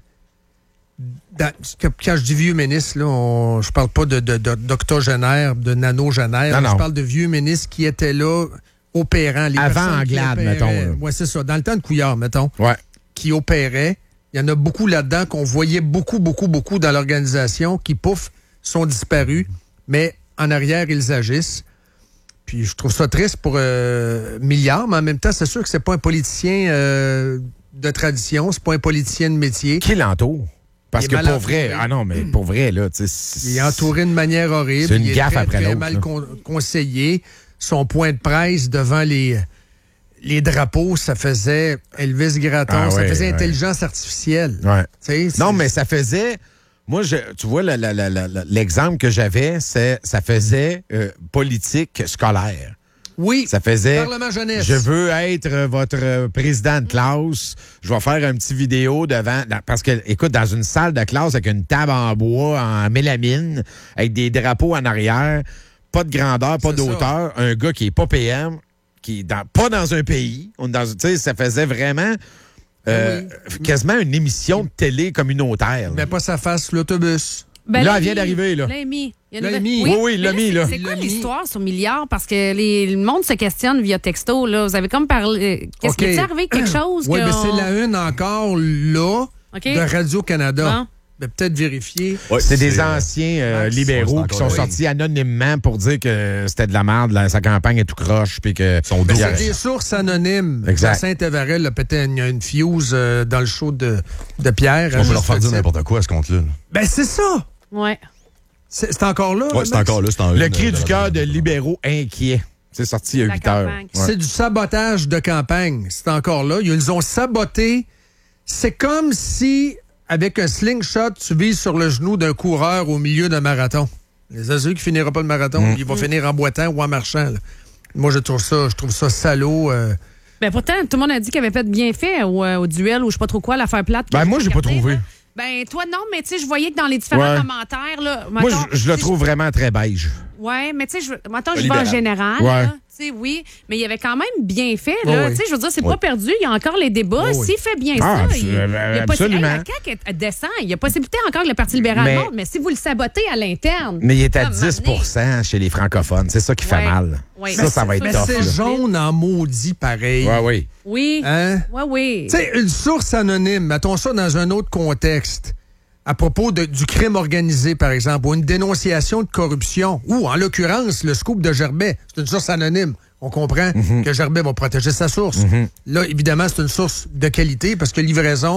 Speaker 4: dans- quand je dis vieux ministres, là, on- je parle pas de, de, de- d'octogénaires, de nanogénaires.
Speaker 1: Non,
Speaker 4: Je
Speaker 1: non.
Speaker 4: parle de vieux ministres qui étaient là, opérants. Les
Speaker 1: Avant
Speaker 4: personnes qui
Speaker 1: Anglade,
Speaker 4: opéraient.
Speaker 1: mettons, là.
Speaker 4: Ouais, c'est ça. Dans le temps de Couillard, mettons
Speaker 1: Ouais.
Speaker 4: qui opéraient. Il y en a beaucoup là-dedans qu'on voyait beaucoup, beaucoup, beaucoup dans l'organisation qui, pouf, sont disparus. Mais en arrière, ils agissent. Puis je trouve ça triste pour euh, Milliard, mais en même temps, c'est sûr que c'est pas un politicien euh, de tradition, c'est pas un politicien de métier.
Speaker 1: Qui l'entoure? Parce
Speaker 4: Il est
Speaker 1: que
Speaker 4: mal
Speaker 1: pour
Speaker 4: entouré.
Speaker 1: vrai, ah non, mais pour vrai, là, tu sais.
Speaker 4: Il est entouré de manière horrible.
Speaker 1: C'est une
Speaker 4: il est
Speaker 1: gaffe
Speaker 4: très,
Speaker 1: après
Speaker 4: très
Speaker 1: l'autre,
Speaker 4: mal
Speaker 1: là.
Speaker 4: con- conseillé. Son point de presse devant les, les drapeaux, ça faisait Elvis Gratton,
Speaker 1: Ah
Speaker 4: ça
Speaker 1: ouais,
Speaker 4: faisait
Speaker 1: ouais.
Speaker 4: intelligence artificielle.
Speaker 1: Ouais.
Speaker 4: Tu sais, c'est-
Speaker 1: Non, mais ça faisait. Moi, je, tu vois, la- la- la- la- la- l'exemple que j'avais, c'est ça faisait euh, politique scolaire.
Speaker 4: Oui,
Speaker 1: Ça faisait.
Speaker 4: Parlement jeunesse.
Speaker 1: Je veux être euh, votre euh, président de classe. Je vais faire un petit vidéo devant. dans- Parce que, écoute, dans une salle de classe avec une table en bois, en mélamine, avec des drapeaux en arrière, pas de grandeur, pas
Speaker 4: C'est
Speaker 1: d'auteur, un gars qui est pas P M, qui est dans, pas dans un pays. On est dans, tu sais, ça faisait vraiment euh, quasiment une émission de télé communautaire. là.
Speaker 4: Mais pas sa face sur l'autobus.
Speaker 3: Ben,
Speaker 1: Là,
Speaker 3: l'a
Speaker 1: elle vient
Speaker 3: mis.
Speaker 1: d'arriver, là.
Speaker 3: L'a mis. Il y a
Speaker 4: L'a
Speaker 3: une nouvelle-
Speaker 4: mis.
Speaker 1: Oui, oui, il l'a
Speaker 3: Mais
Speaker 1: mis, là.
Speaker 3: C'est
Speaker 4: Il
Speaker 3: quoi
Speaker 4: l'a mis.
Speaker 3: l'histoire sur Milliard? Parce que les, le monde se questionne via texto. Là. Vous avez comme parlé. Qu'est-ce
Speaker 4: OK.
Speaker 3: qui est arrivé? Quelque chose?
Speaker 4: Oui,
Speaker 3: que
Speaker 4: mais
Speaker 3: on-
Speaker 4: c'est la une encore là
Speaker 3: OK.
Speaker 4: de Radio-Canada.
Speaker 3: Bon.
Speaker 4: Ben, peut-être vérifier.
Speaker 2: Ouais,
Speaker 1: C'est des
Speaker 2: euh,
Speaker 1: anciens euh,
Speaker 4: Max,
Speaker 1: libéraux
Speaker 2: ouais, c'est
Speaker 1: qui sont
Speaker 2: encore-
Speaker 1: sortis anonymement pour dire que c'était de la merde, là, sa campagne est tout croche, puis que...
Speaker 2: Son
Speaker 4: Ben,
Speaker 2: dos.
Speaker 4: c'est des sources anonymes.
Speaker 1: Exact.
Speaker 4: Saint-Évarel a pété une, une fuse euh, dans le show de, de Pierre.
Speaker 2: On
Speaker 4: à
Speaker 2: peut leur faire
Speaker 4: juste
Speaker 2: dire
Speaker 4: titre.
Speaker 2: n'importe quoi à ce compte-là. là.
Speaker 4: Ben, c'est ça.
Speaker 3: Ouais.
Speaker 4: C'est c'est encore là.
Speaker 2: Ouais, c'est
Speaker 4: Max?
Speaker 2: encore là. C'est en
Speaker 1: Le
Speaker 2: une
Speaker 1: cri
Speaker 2: de-
Speaker 1: du
Speaker 2: de-
Speaker 1: cœur de
Speaker 2: de-
Speaker 1: libéraux inquiets. C'est sorti il y a
Speaker 3: La
Speaker 1: huit heures.
Speaker 3: campagne.
Speaker 1: Ouais.
Speaker 4: C'est du sabotage de campagne. C'est encore là. Ils ont saboté. C'est comme si, avec un slingshot, tu vises sur le genou d'un coureur au milieu d'un marathon. Les assurés qui finira pas le marathon,
Speaker 1: Mm.
Speaker 4: il va finir en boitant ou en marchant. là. Moi, je trouve ça, je trouve ça salaud. euh.
Speaker 3: Ben pourtant, tout le monde a dit qu'il avait fait bien fait au, euh, au duel ou je sais pas trop quoi, l'affaire plate. que
Speaker 1: Ben, moi, j'ai pas
Speaker 3: regardé,
Speaker 1: trouvé.
Speaker 3: là. Ben toi, non, mais tu sais, je voyais que dans les différents
Speaker 1: Ouais.
Speaker 3: commentaires, là.
Speaker 1: Moi,
Speaker 3: mettons,
Speaker 1: je, je le
Speaker 3: tu sais,
Speaker 1: trouve vraiment très beige.
Speaker 3: Ouais, mais tu sais, je, mettons,
Speaker 2: Un
Speaker 3: je vais en
Speaker 2: libéral.
Speaker 3: général.
Speaker 1: Ouais.
Speaker 3: là, Tu sais, oui, mais il avait quand même bien fait.
Speaker 4: Oh,
Speaker 3: Là,
Speaker 4: oui.
Speaker 3: Tu sais, je veux dire, c'est
Speaker 2: Ouais.
Speaker 3: pas perdu. Il y a encore les débats.
Speaker 4: Oh, oui.
Speaker 3: S'il fait bien
Speaker 1: Ah,
Speaker 3: ça,
Speaker 1: abso-
Speaker 3: il, il y a
Speaker 1: absolument.
Speaker 3: possibilité. Hey, la C A Q est descend. Il y a possibilité encore que le Parti libéral
Speaker 1: Mais-
Speaker 3: monte, mais si vous le sabotez à l'interne.
Speaker 1: Mais il est à
Speaker 3: Comme
Speaker 1: dix pour cent chez les francophones. C'est ça qui fait
Speaker 3: Ouais.
Speaker 1: mal.
Speaker 3: Ouais.
Speaker 1: Ça, ça va être
Speaker 4: Mais
Speaker 1: tough.
Speaker 4: c'est
Speaker 1: là.
Speaker 4: jaune en maudit pareil.
Speaker 1: Ouais, oui.
Speaker 3: Oui.
Speaker 4: Hein?
Speaker 3: Oui, oui.
Speaker 4: Tu sais, une source anonyme, mettons ça dans un autre contexte, à propos de- du crime organisé, par exemple, ou une dénonciation de corruption, ou en l'occurrence, le scoop de Gerbet, c'est une source anonyme. On comprend
Speaker 1: Mhm.
Speaker 4: que Gerbet va protéger sa source. Là, évidemment, c'est une source de qualité parce que livraison,
Speaker 1: Ouais.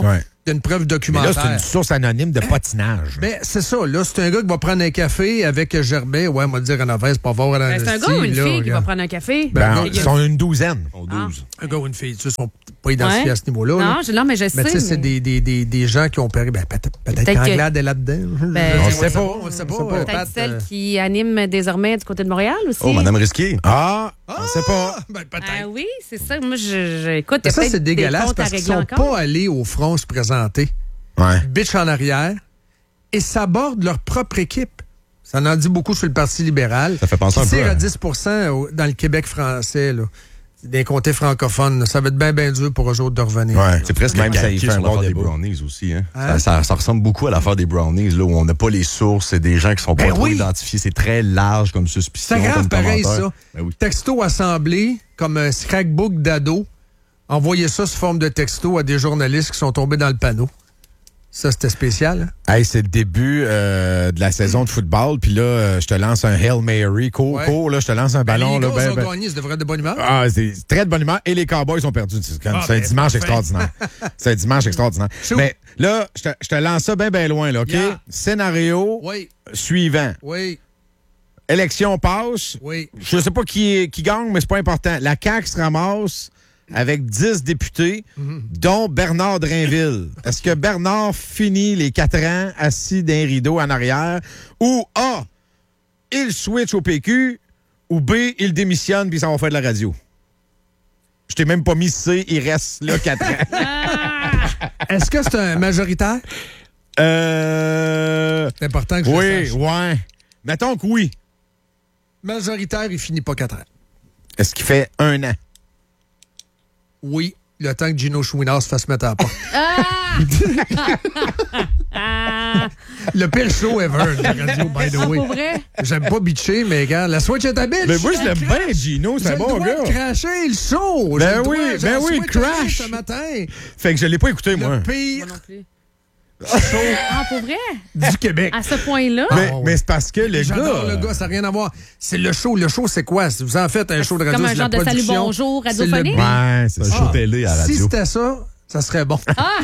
Speaker 4: Il y a une preuve
Speaker 1: Mais
Speaker 4: documentaire.
Speaker 1: là, c'est une source anonyme de patinage.
Speaker 4: Ben, c'est ça. Là, c'est un gars qui va prendre un café avec Germain. Ouais, on va le dire en affaire, c'est pas fort à la
Speaker 3: Ben, c'est un gars ou une
Speaker 4: là,
Speaker 3: fille qui va
Speaker 4: regarde.
Speaker 3: prendre un café?
Speaker 1: Ben,
Speaker 4: non,
Speaker 1: ils sont une douzaine.
Speaker 2: douze.
Speaker 4: Un gars ou une fille, tu sais, ils sont pas identifiés
Speaker 3: Ouais.
Speaker 4: à ce niveau-là. là.
Speaker 3: Non, je, non, mais je sais.
Speaker 4: Mais tu sais, c'est des, des, des, des gens qui ont perdu. Ben, peut-être peut-être
Speaker 3: Peut-être que-
Speaker 4: qu'Anglade est là-dedans.
Speaker 3: Ben,
Speaker 1: On
Speaker 3: on
Speaker 1: sait
Speaker 3: sait
Speaker 1: pas.
Speaker 4: On sait pas.
Speaker 1: On sait pas.
Speaker 4: euh,
Speaker 3: Peut-être
Speaker 4: Pat,
Speaker 3: celle
Speaker 4: euh,
Speaker 3: qui anime désormais du côté de Montréal aussi.
Speaker 2: Oh, Madame Risquier.
Speaker 1: Ah, on sait pas.
Speaker 4: Ben, peut-être.
Speaker 3: Ah oui, c'est ça. Moi, je, je écoute.
Speaker 4: Mais ça,
Speaker 3: peut-être
Speaker 4: c'est
Speaker 3: des
Speaker 4: dégueulasse
Speaker 3: comptes à
Speaker 4: parce qu'ils
Speaker 3: régler
Speaker 4: sont
Speaker 3: encore.
Speaker 4: pas allés au front se présenter.
Speaker 1: Ouais.
Speaker 4: Bitch en arrière et s'abordent leur propre équipe. Ça en dit beaucoup sur le Parti libéral.
Speaker 2: Ça fait penser
Speaker 4: qui
Speaker 2: un peu
Speaker 4: tire
Speaker 2: à-
Speaker 4: à dix pour cent au- dans le Québec français, là. Des comtés francophones. là. Ça va être bien, bien dur pour eux autres de revenir.
Speaker 1: Ouais.
Speaker 2: C'est presque
Speaker 1: Même
Speaker 2: même
Speaker 1: ça y fait
Speaker 2: sur
Speaker 1: un bon
Speaker 2: l'affaire des
Speaker 1: débat.
Speaker 2: brownies aussi. Hein?
Speaker 4: Hein?
Speaker 2: Ça, ça- ça ressemble beaucoup à l'affaire des brownies, là, où on n'a pas les sources, c'est des gens qui sont pas
Speaker 4: Ben
Speaker 2: trop
Speaker 4: oui.
Speaker 2: identifiés. C'est très large comme suspicion.
Speaker 4: C'est grave
Speaker 2: comme
Speaker 4: pareil,
Speaker 2: commentaire.
Speaker 4: ça.
Speaker 2: Ben oui.
Speaker 4: Texto assemblé, comme un scrapbook d'ado. Envoyez ça sous forme de texto à des journalistes qui sont tombés dans le panneau. Ça, c'était spécial. Hein?
Speaker 1: Hey, c'est le début euh, de la saison de football. Puis là, euh, je te lance un Hail Mary. Court,
Speaker 4: Ouais.
Speaker 1: court, là, je te lance un ballon.
Speaker 4: les
Speaker 1: là,
Speaker 4: Eagles
Speaker 1: ben,
Speaker 4: ont
Speaker 1: ben-
Speaker 4: gagné, ça devrait être de bonne humeur.
Speaker 1: Ah, c'est très de bonne humeur. Et les Cowboys ont perdu. C'est comme-
Speaker 4: Ah,
Speaker 1: c'est un
Speaker 4: ben,
Speaker 1: dimanche
Speaker 4: parfait.
Speaker 1: extraordinaire. C'est un dimanche extraordinaire.
Speaker 4: Chou.
Speaker 1: Mais là, je te, je te lance ça bien, bien loin, là, OK?
Speaker 4: Yeah.
Speaker 1: Scénario
Speaker 4: Oui,
Speaker 1: suivant.
Speaker 4: oui,
Speaker 1: Élection passe.
Speaker 4: oui.
Speaker 1: Je sais pas qui, qui gagne, mais c'est pas important. La C A Q se ramasse avec dix députés, dont Bernard Drainville. Est-ce que Bernard finit les quatre ans assis d'un rideau en arrière ou A, il switch au P Q ou B, il démissionne puis ça va faire de la radio? Je t'ai même pas mis C, il reste là quatre ans.
Speaker 4: Est-ce que c'est un majoritaire?
Speaker 1: Euh...
Speaker 4: C'est important que je le
Speaker 1: Oui,
Speaker 4: sache.
Speaker 1: ouais. Mettons que oui.
Speaker 4: Majoritaire, il finit pas quatre ans.
Speaker 1: Est-ce qu'il fait un an?
Speaker 4: Oui, le temps que Gino Chouinard se fasse mettre à la porte.
Speaker 3: Ah,
Speaker 4: Le pire show ever de la radio, by the way.
Speaker 3: pour vrai?
Speaker 4: J'aime pas bitcher, mais regarde, la Switch est à bitch.
Speaker 1: Mais moi, je l'aime bien, Gino. C'est
Speaker 4: J'ai
Speaker 1: un
Speaker 4: le
Speaker 1: bon
Speaker 4: droit
Speaker 1: gars.
Speaker 4: de cracher le show.
Speaker 1: Ben
Speaker 4: J'ai le droit,
Speaker 1: oui,
Speaker 4: j'ai
Speaker 1: ben
Speaker 4: la
Speaker 1: oui,
Speaker 4: Switch à
Speaker 1: crash.
Speaker 4: bitch ce matin.
Speaker 1: Fait que je l'ai pas écouté, moi.
Speaker 4: Le pire
Speaker 3: Moi non plus.
Speaker 4: show
Speaker 3: Ah, pour vrai?
Speaker 4: du Québec.
Speaker 3: À ce point-là?
Speaker 1: Mais,
Speaker 4: Ah, ouais.
Speaker 1: mais c'est parce que le
Speaker 4: J'adore
Speaker 1: gars...
Speaker 4: le gars, ça n'a rien à voir. C'est le show. Le show, c'est quoi? Si vous en faites un show de radio,
Speaker 3: Comme un
Speaker 4: c'est de la
Speaker 3: genre de salut
Speaker 4: production.
Speaker 3: bonjour
Speaker 4: C'est le
Speaker 3: radiophonique?
Speaker 4: beat.
Speaker 1: Ouais, c'est
Speaker 2: C'est un
Speaker 1: ça.
Speaker 2: show télé à la
Speaker 4: Si
Speaker 2: radio.
Speaker 4: c'était ça, ça serait bon.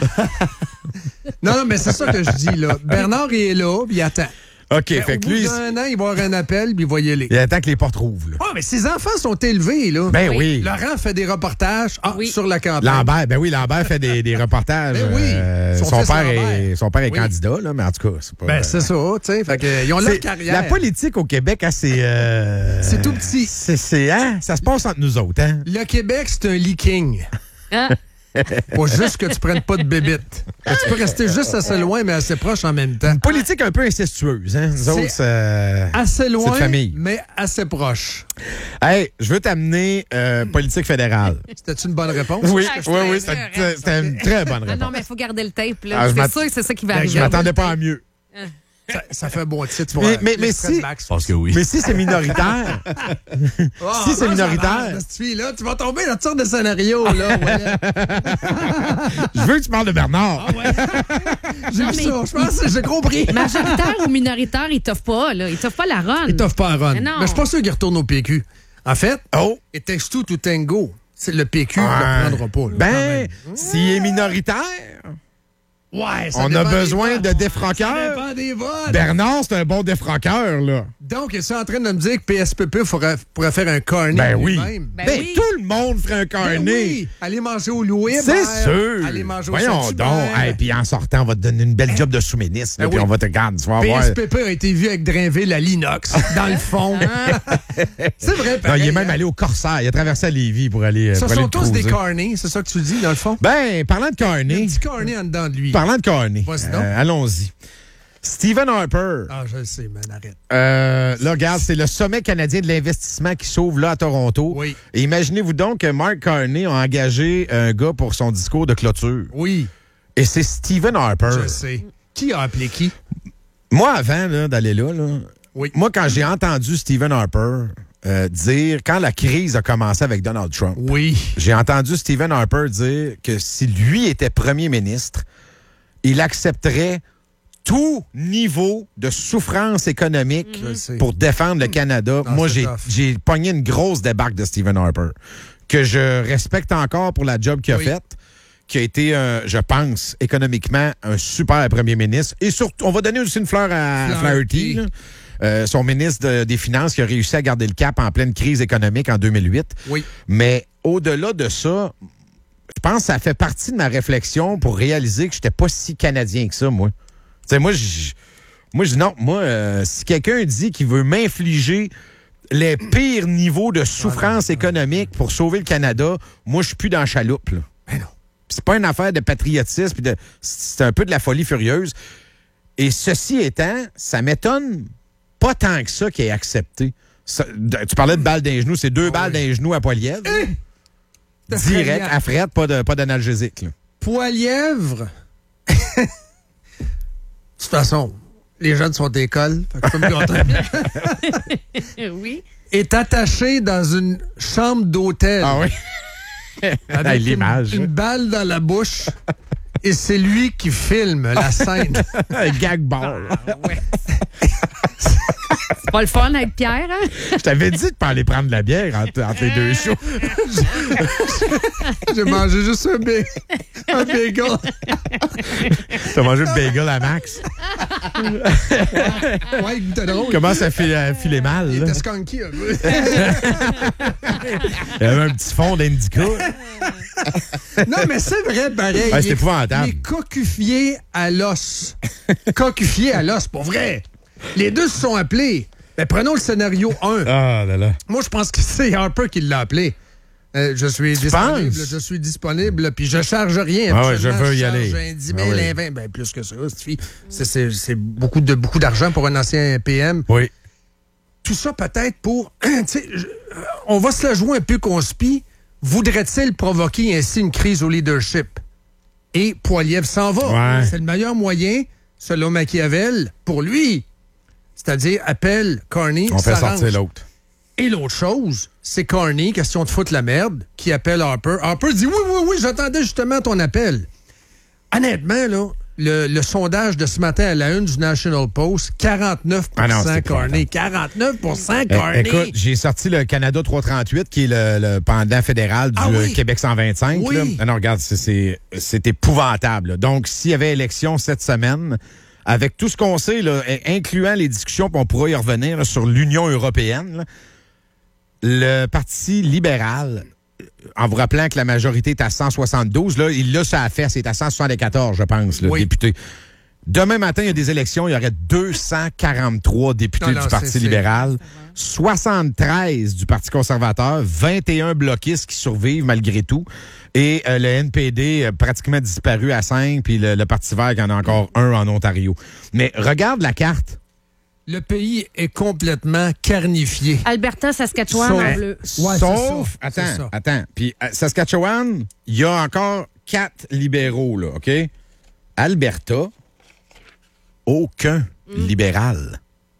Speaker 4: non, non, mais c'est ça que je dis, là. Bernard il est là, puis il attend.
Speaker 1: OK,
Speaker 4: Mais
Speaker 1: fait
Speaker 4: au
Speaker 1: que
Speaker 4: bout
Speaker 1: lui,
Speaker 4: d'un an, il va avoir un appel, puis il va y aller.
Speaker 1: il attend que les portes rouvrent. Là.
Speaker 4: Ah, mais ses enfants sont élevés, là.
Speaker 1: Ben oui.
Speaker 4: Laurent fait des reportages ah,
Speaker 3: Oui.
Speaker 4: sur la campagne.
Speaker 1: Lambert, ben oui, Lambert fait des, des reportages.
Speaker 4: Ben oui,
Speaker 1: Euh,
Speaker 4: son
Speaker 1: son,
Speaker 4: fils
Speaker 1: père
Speaker 4: Lambert.
Speaker 1: est, son père est
Speaker 4: Oui.
Speaker 1: candidat, là, mais en tout cas, c'est pas...
Speaker 4: Ben, c'est ça, tu sais. Fait que, ils ont leur
Speaker 1: C'est-
Speaker 4: carrière.
Speaker 1: La politique au Québec, hein, c'est... euh,
Speaker 4: C'est tout petit.
Speaker 1: C'est, c'est, hein, ça se passe entre nous autres, hein?
Speaker 4: Le Québec, c'est un leaking.
Speaker 3: Hein?
Speaker 4: Faut juste que tu prennes pas de bébite. Tu peux rester juste assez loin, mais assez proche en même temps.
Speaker 1: Une politique un peu incestueuse, hein? Nous
Speaker 4: C'est
Speaker 1: autres, c'est...
Speaker 4: Assez loin,
Speaker 1: de famille.
Speaker 4: mais assez proche.
Speaker 1: Hey, je veux t'amener euh, politique fédérale.
Speaker 4: C'était une bonne réponse?
Speaker 1: Oui,
Speaker 3: Ah, je
Speaker 1: oui,
Speaker 3: suis
Speaker 1: oui,
Speaker 3: très
Speaker 1: c'était,
Speaker 3: sûr,
Speaker 1: c'était une très bonne
Speaker 3: Ah
Speaker 1: réponse.
Speaker 3: non, mais il faut garder le tape. Là.
Speaker 1: Ah, je
Speaker 3: c'est
Speaker 1: m'att-
Speaker 3: sûr que c'est ça qui va
Speaker 4: Ben,
Speaker 3: arriver.
Speaker 1: Je m'attendais pas à mieux.
Speaker 4: Ça, ça fait un bon titre pour
Speaker 1: Mais-
Speaker 4: euh,
Speaker 1: mais- mais
Speaker 4: l'extrait de
Speaker 1: si-
Speaker 4: Max.
Speaker 2: Je pense que oui.
Speaker 1: Mais si c'est minoritaire,
Speaker 4: Ah,
Speaker 1: si c'est
Speaker 4: non,
Speaker 1: minoritaire-
Speaker 4: ça marche, cette fille-là, tu vas tomber dans toutes sortes de scénarios. Là, ouais.
Speaker 1: je veux que tu parles de Bernard.
Speaker 4: J'ai
Speaker 3: Non,
Speaker 4: vu
Speaker 3: mais-
Speaker 4: ça, je pense, j'ai compris.
Speaker 3: Majoritaire ou minoritaire, ils t'offrent pas. Là. Ils t'offrent pas la run.
Speaker 4: Il t'offre pas à run.
Speaker 3: Mais
Speaker 4: Mais,
Speaker 3: non.
Speaker 4: je suis pas sûr qu'il retourne au P Q. En fait,
Speaker 1: Oh!
Speaker 4: et texte tout ou tango. C'est le P Q qui
Speaker 1: Ouais.
Speaker 4: ne le prendra pas. là, quand
Speaker 1: Ben,
Speaker 4: même.
Speaker 1: s'il est minoritaire,
Speaker 4: Ouais, ça
Speaker 1: on a
Speaker 4: dépend des
Speaker 1: besoin
Speaker 4: votes.
Speaker 1: de
Speaker 4: Ça
Speaker 1: défranqueurs.
Speaker 4: dépend des votes.
Speaker 1: Bernard, c'est un bon défranqueur, là.
Speaker 4: Donc, es-tu en train de me dire que P S P P pourrait, pourrait faire un carnet
Speaker 1: Ben oui.
Speaker 4: lui-même?
Speaker 3: Ben
Speaker 1: Ben,
Speaker 3: oui.
Speaker 1: tout le monde ferait un
Speaker 4: Ben
Speaker 1: carnet.
Speaker 4: oui. Aller manger au Louis.
Speaker 1: C'est sûr.
Speaker 4: Aller manger au
Speaker 1: Voyons
Speaker 4: Saint-Hubert.
Speaker 1: donc. Hey, puis en sortant, on va te donner une belle job de sous-ministre. là,
Speaker 4: Ben
Speaker 1: puis
Speaker 4: oui.
Speaker 1: on va te garder. Tu vas
Speaker 4: P
Speaker 1: voir.
Speaker 4: S P P a été vu avec Drainville à l'inox, dans le fond. C'est vrai,
Speaker 1: Non,
Speaker 4: pareil,
Speaker 1: il est même
Speaker 4: hein.
Speaker 1: allé au Corsaire. Il a traversé à Lévis pour aller. euh,
Speaker 4: Ce
Speaker 1: pour aller
Speaker 4: sont
Speaker 1: le
Speaker 4: tous des
Speaker 1: cruiser.
Speaker 4: carnets, c'est ça que tu dis, dans le fond?
Speaker 1: Ben, parlant de
Speaker 4: Il y a un
Speaker 1: carnet,
Speaker 4: petit carnet en dedans de lui.
Speaker 1: parlant de carnet,
Speaker 4: Vas-y donc.
Speaker 1: euh, allons-y. Stephen Harper.
Speaker 4: Ah, je le sais, man, arrête.
Speaker 1: Euh, là, regarde, c'est le sommet canadien de l'investissement qui s'ouvre là à Toronto.
Speaker 4: Oui.
Speaker 1: Et imaginez-vous donc que Mark Carney a engagé un gars pour son discours de clôture.
Speaker 4: Oui,
Speaker 1: Et c'est Stephen Harper.
Speaker 4: je sais. Qui a appelé qui?
Speaker 1: Moi, avant là, d'aller là, là
Speaker 4: Oui.
Speaker 1: moi, quand j'ai entendu Stephen Harper euh, dire, quand la crise a commencé avec Donald Trump,
Speaker 4: Oui.
Speaker 1: j'ai entendu Stephen Harper dire que si lui était premier ministre, il accepterait tout niveau de souffrance économique
Speaker 4: Je sais.
Speaker 1: pour défendre le Canada.
Speaker 4: Non,
Speaker 1: Moi,
Speaker 4: c'est
Speaker 1: j'ai,
Speaker 4: tough.
Speaker 1: j'ai pogné une grosse débarque de Stephen Harper, que je respecte encore pour la job qu'il a
Speaker 4: Oui.
Speaker 1: faite, qui a été, euh, je pense, économiquement, un super premier ministre. Et surtout, on va donner aussi une fleur à Flaherty, là. Euh, son ministre de- des Finances qui a réussi à garder le cap en pleine crise économique en deux mille huit.
Speaker 4: Oui.
Speaker 1: Mais au-delà de ça, je pense que ça fait partie de ma réflexion pour réaliser que je n'étais pas si canadien que ça, moi. Tu sais, moi, je moi, je non. Moi, euh, si quelqu'un dit qu'il veut m'infliger les pires niveaux de souffrance économique pour sauver le Canada, moi, je suis plus dans la chaloupe, là.
Speaker 4: Ben non.
Speaker 1: C'est pas une affaire de patriotisme, puis de, c'est un peu de la folie furieuse. Et ceci étant, ça m'étonne pas tant que ça qu'il ait accepté. Ça- de- tu parlais de balles d'un genou, c'est deux
Speaker 4: Ah
Speaker 1: balles
Speaker 4: oui.
Speaker 1: d'un genou à Poilievre.
Speaker 4: C'est
Speaker 1: Direct,
Speaker 4: effrayant.
Speaker 1: à frette, pas de- pas d'analgésique. là.
Speaker 4: Poilièvre. De toute façon, les jeunes sont d'école. Fait que je peux me contenter.
Speaker 3: Oui.
Speaker 4: Est attaché dans une chambre d'hôtel.
Speaker 1: Ah oui?
Speaker 4: Avec une,
Speaker 1: l'image.
Speaker 4: une balle dans la bouche. Et c'est lui qui filme la scène.
Speaker 1: Un gag ball.
Speaker 3: C'est pas le fun avec Pierre, hein?
Speaker 1: Je t'avais dit de pas aller prendre de la bière entre, entre les deux shows.
Speaker 4: J'ai mangé juste un, ba- un bagel.
Speaker 1: T'as mangé le bagel à Max.
Speaker 4: Ouais, il était drôle.
Speaker 1: Comment ça fait euh, filer mal?
Speaker 4: Il
Speaker 1: là?
Speaker 4: était skunky un peu.
Speaker 1: Il y avait un petit fond d'indica.
Speaker 4: Non, mais c'est vrai, pareil.
Speaker 1: Ouais, c'est
Speaker 4: Il est-
Speaker 1: épouvantable.
Speaker 4: Il est cocufié à l'os. Cocufié à l'os, pour vrai. Les deux se sont appelés. Mais prenons le scénario un.
Speaker 1: Ah là là.
Speaker 4: Moi, je pense que c'est Harper qui l'a appelé. Euh, je suis disponible,
Speaker 1: penses?
Speaker 4: je suis disponible, puis je charge rien.
Speaker 1: Ah ouais, je
Speaker 4: Absolument,
Speaker 1: veux y
Speaker 4: charge
Speaker 1: aller.
Speaker 4: un dix mille,
Speaker 1: Ah oui.
Speaker 4: un vingt, ben plus que ça. c'est- C'est, c'est, c'est beaucoup, de, beaucoup d'argent pour un ancien P M.
Speaker 1: Oui.
Speaker 4: Tout ça peut-être pour... tu sais, je- on va se la jouer un peu conspi. Voudrait-il provoquer ainsi une crise au leadership? Et Poilievre s'en va.
Speaker 1: Ouais.
Speaker 4: C'est le meilleur moyen, selon Machiavel, pour lui. C'est-à-dire, appelle Carney,
Speaker 1: On fait
Speaker 4: s'arrange.
Speaker 1: sortir l'autre.
Speaker 4: Et l'autre chose, c'est Carney, question de foutre la merde, qui appelle Harper. Harper dit oui, oui, oui, j'attendais justement ton appel. Honnêtement, là, le, le sondage de ce matin à la une du National Post, quarante-neuf pour cent
Speaker 1: Ah non, c'est
Speaker 4: Carney. quarante-neuf pour cent
Speaker 1: Eh,
Speaker 4: Carney.
Speaker 1: écoute, j'ai sorti le Canada trois cent trente-huit, qui est le, le pendant fédéral du
Speaker 4: Ah oui?
Speaker 1: euh, Québec cent vingt-cinq.
Speaker 4: Oui.
Speaker 1: Là. Ah non, regarde, c'est- c'est c'est épouvantable. là. Donc, s'il y avait élection cette semaine, avec tout ce qu'on sait, là, in- incluant les discussions, puis on pourra y revenir là, sur l'Union européenne, là, le Parti libéral, en vous rappelant que la majorité est à cent soixante-douze, là, il l'a ça à faire, c'est à cent soixante-quatorze, je pense, le
Speaker 4: Oui.
Speaker 1: député. Demain matin, il y a des élections, il y aurait deux cent quarante-trois députés
Speaker 4: Non, non,
Speaker 1: du Parti
Speaker 4: c'est- c'est-
Speaker 1: libéral, soixante-treize du Parti conservateur, vingt et un bloquistes qui survivent malgré tout, et euh, le N P D euh, pratiquement disparu à cinq, puis le, le Parti vert qui en a encore un en Ontario. Mais regarde la carte.
Speaker 4: Le pays est complètement carnifié.
Speaker 3: Alberta, Saskatchewan,
Speaker 4: Sauf-
Speaker 3: en bleu.
Speaker 4: Ouais,
Speaker 1: Sauf,
Speaker 4: c'est ça, c'est
Speaker 1: attends,
Speaker 4: ça.
Speaker 1: attends. Puis à Saskatchewan, il y a encore quatre libéraux, là, OK? Alberta, aucun libéral.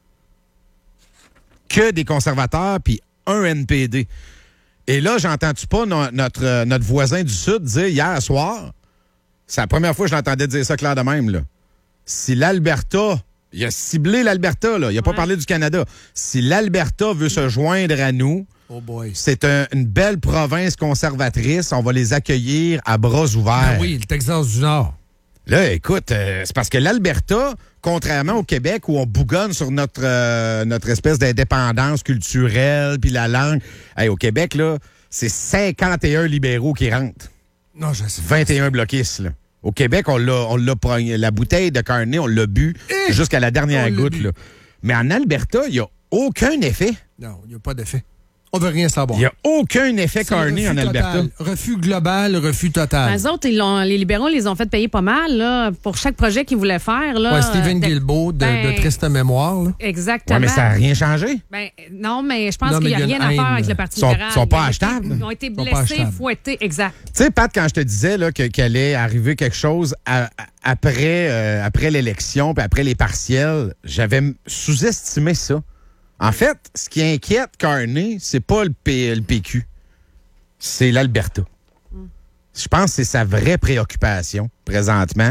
Speaker 1: Que des conservateurs, puis un N P D. Et là, j'entends-tu pas no- notre, euh, notre voisin du Sud dire hier soir, c'est la première fois que je l'entendais dire ça clair de même, là. Si l'Alberta, il a ciblé l'Alberta, là, il a pas
Speaker 3: Ouais.
Speaker 1: parlé du Canada. Si l'Alberta veut se joindre à nous,
Speaker 4: Oh boy.
Speaker 1: c'est un- une belle province conservatrice. On va les accueillir à bras ouverts.
Speaker 4: Ah oui, le Texas du Nord.
Speaker 1: Là, écoute, euh, c'est parce que l'Alberta, contrairement au Québec où on bougonne sur notre, euh, notre espèce d'indépendance culturelle puis la langue, hey, au Québec, là, c'est cinquante et un libéraux qui rentrent.
Speaker 4: Non, je sais.
Speaker 1: vingt et un bloquistes, là. Au Québec, on l'a, on l'a pogné. La bouteille de Carney, on l'a bu
Speaker 4: Eh!
Speaker 1: jusqu'à la dernière
Speaker 4: On l'a
Speaker 1: goutte,
Speaker 4: bu.
Speaker 1: là. Mais en Alberta, il n'y a aucun effet.
Speaker 4: Non, il n'y a pas d'effet. On veut rien savoir.
Speaker 1: Il n'y a aucun effet
Speaker 4: C'est
Speaker 1: Carney
Speaker 4: refus
Speaker 1: en Alberta.
Speaker 4: total. Refus global, refus total.
Speaker 3: Les autres, ils l'ont- les libéraux les ont fait payer pas mal là, pour chaque projet qu'ils voulaient faire. Là,
Speaker 4: Ouais, Stephen
Speaker 3: Euh,
Speaker 4: Guilbeault, de,
Speaker 3: ben,
Speaker 4: de triste mémoire. Là.
Speaker 3: Exactement.
Speaker 1: Ouais, mais ça n'a rien changé.
Speaker 3: Ben, non, mais je pense
Speaker 4: Non,
Speaker 3: qu'il
Speaker 4: mais
Speaker 3: n'y a
Speaker 4: il y a
Speaker 3: rien
Speaker 4: une
Speaker 3: à faire
Speaker 4: haine.
Speaker 3: avec le Parti
Speaker 1: Ils sont-
Speaker 3: libéral.
Speaker 1: sont pas
Speaker 3: Ils ont été-
Speaker 1: achetables.
Speaker 3: Ils ont été
Speaker 4: Ils sont pas
Speaker 3: blessés,
Speaker 4: achetables.
Speaker 3: fouettés. Exact.
Speaker 1: Tu sais, Pat, quand je te disais là, que- qu'elle allait arriver quelque chose à- à- après, euh, après l'élection puis après les partiels, j'avais m- sous-estimé ça. En fait, ce qui inquiète Carney, c'est pas le, P- le P Q, c'est l'Alberta. Je pense que c'est sa vraie préoccupation présentement,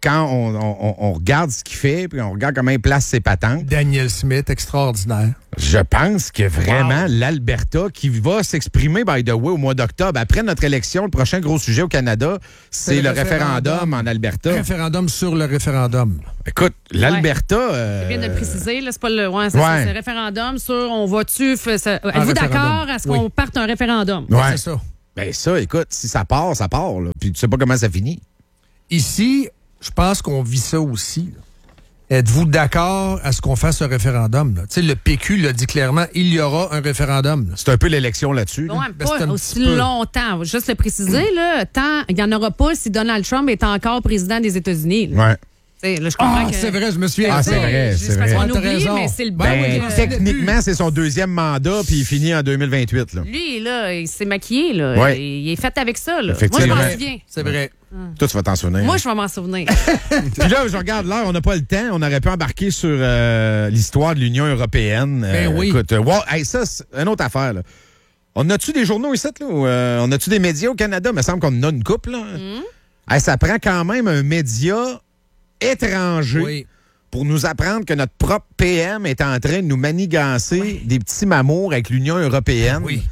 Speaker 1: quand on, on, on regarde ce qu'il fait, puis on regarde comment il place ses patentes,
Speaker 4: Daniel Smith, extraordinaire.
Speaker 1: je pense que vraiment wow. l'Alberta qui va s'exprimer, by the way, au mois d'octobre, après notre élection, le prochain gros sujet au Canada, c'est, c'est le, le référendum. référendum en Alberta.
Speaker 4: Référendum sur le référendum.
Speaker 1: Écoute, l'Alberta...
Speaker 3: Ouais.
Speaker 1: Euh...
Speaker 3: C'est bien de le préciser, là, c'est pas le... Ouais, c'est, ouais. c'est, c'est le référendum sur on va-tu... F... Ça... Êtes-vous d'accord à ce qu'on oui. parte un référendum?
Speaker 1: Ouais.
Speaker 4: C'est ça.
Speaker 1: Ben ça, écoute, si ça part, ça part, là. Puis tu sais pas comment ça finit.
Speaker 4: Ici, je pense qu'on vit ça aussi, là. Êtes-vous d'accord à ce qu'on fasse un référendum? Tu sais, le P Q l'a dit clairement, il y aura un référendum. Là.
Speaker 1: C'est un peu l'élection là-dessus.
Speaker 3: Là.
Speaker 1: Ouais,
Speaker 3: ben, pas aussi longtemps. Juste le préciser, là, tant il n'y en aura pas si Donald Trump est encore président des États-Unis. Là.
Speaker 1: Ouais.
Speaker 3: Là, je comprends
Speaker 4: ah,
Speaker 3: que...
Speaker 4: c'est vrai, je me souviens.
Speaker 1: Ah, c'est vrai, c'est vrai.
Speaker 3: On oublie, mais c'est le bon.
Speaker 1: Ben, techniquement, c'est son deuxième mandat, puis il finit en deux mille vingt-huit. Là.
Speaker 3: Lui, là, il s'est maquillé. Là.
Speaker 1: Ouais.
Speaker 3: Il est fait avec ça. Là. Moi, je m'en souviens.
Speaker 4: C'est vrai.
Speaker 3: Hum.
Speaker 1: Toi, tu vas t'en souvenir.
Speaker 3: Moi, je vais m'en souvenir.
Speaker 1: Puis là, je regarde l'heure, on n'a pas le temps. On aurait pu embarquer sur euh, l'histoire de l'Union européenne.
Speaker 4: Ben
Speaker 1: euh,
Speaker 4: oui.
Speaker 1: Écoute, euh, wow, hey, ça, c'est une autre affaire. Là. On a-tu des journaux ici? Là, ou, euh, on a-tu des médias au Canada? Il me semble qu'on en a une couple. Là.
Speaker 3: Mm.
Speaker 1: Hey, ça prend quand même un média étranger
Speaker 4: oui.
Speaker 1: pour nous apprendre que notre propre P M est en train de nous manigancer oui. des petits mamours avec l'Union européenne.
Speaker 4: Oui.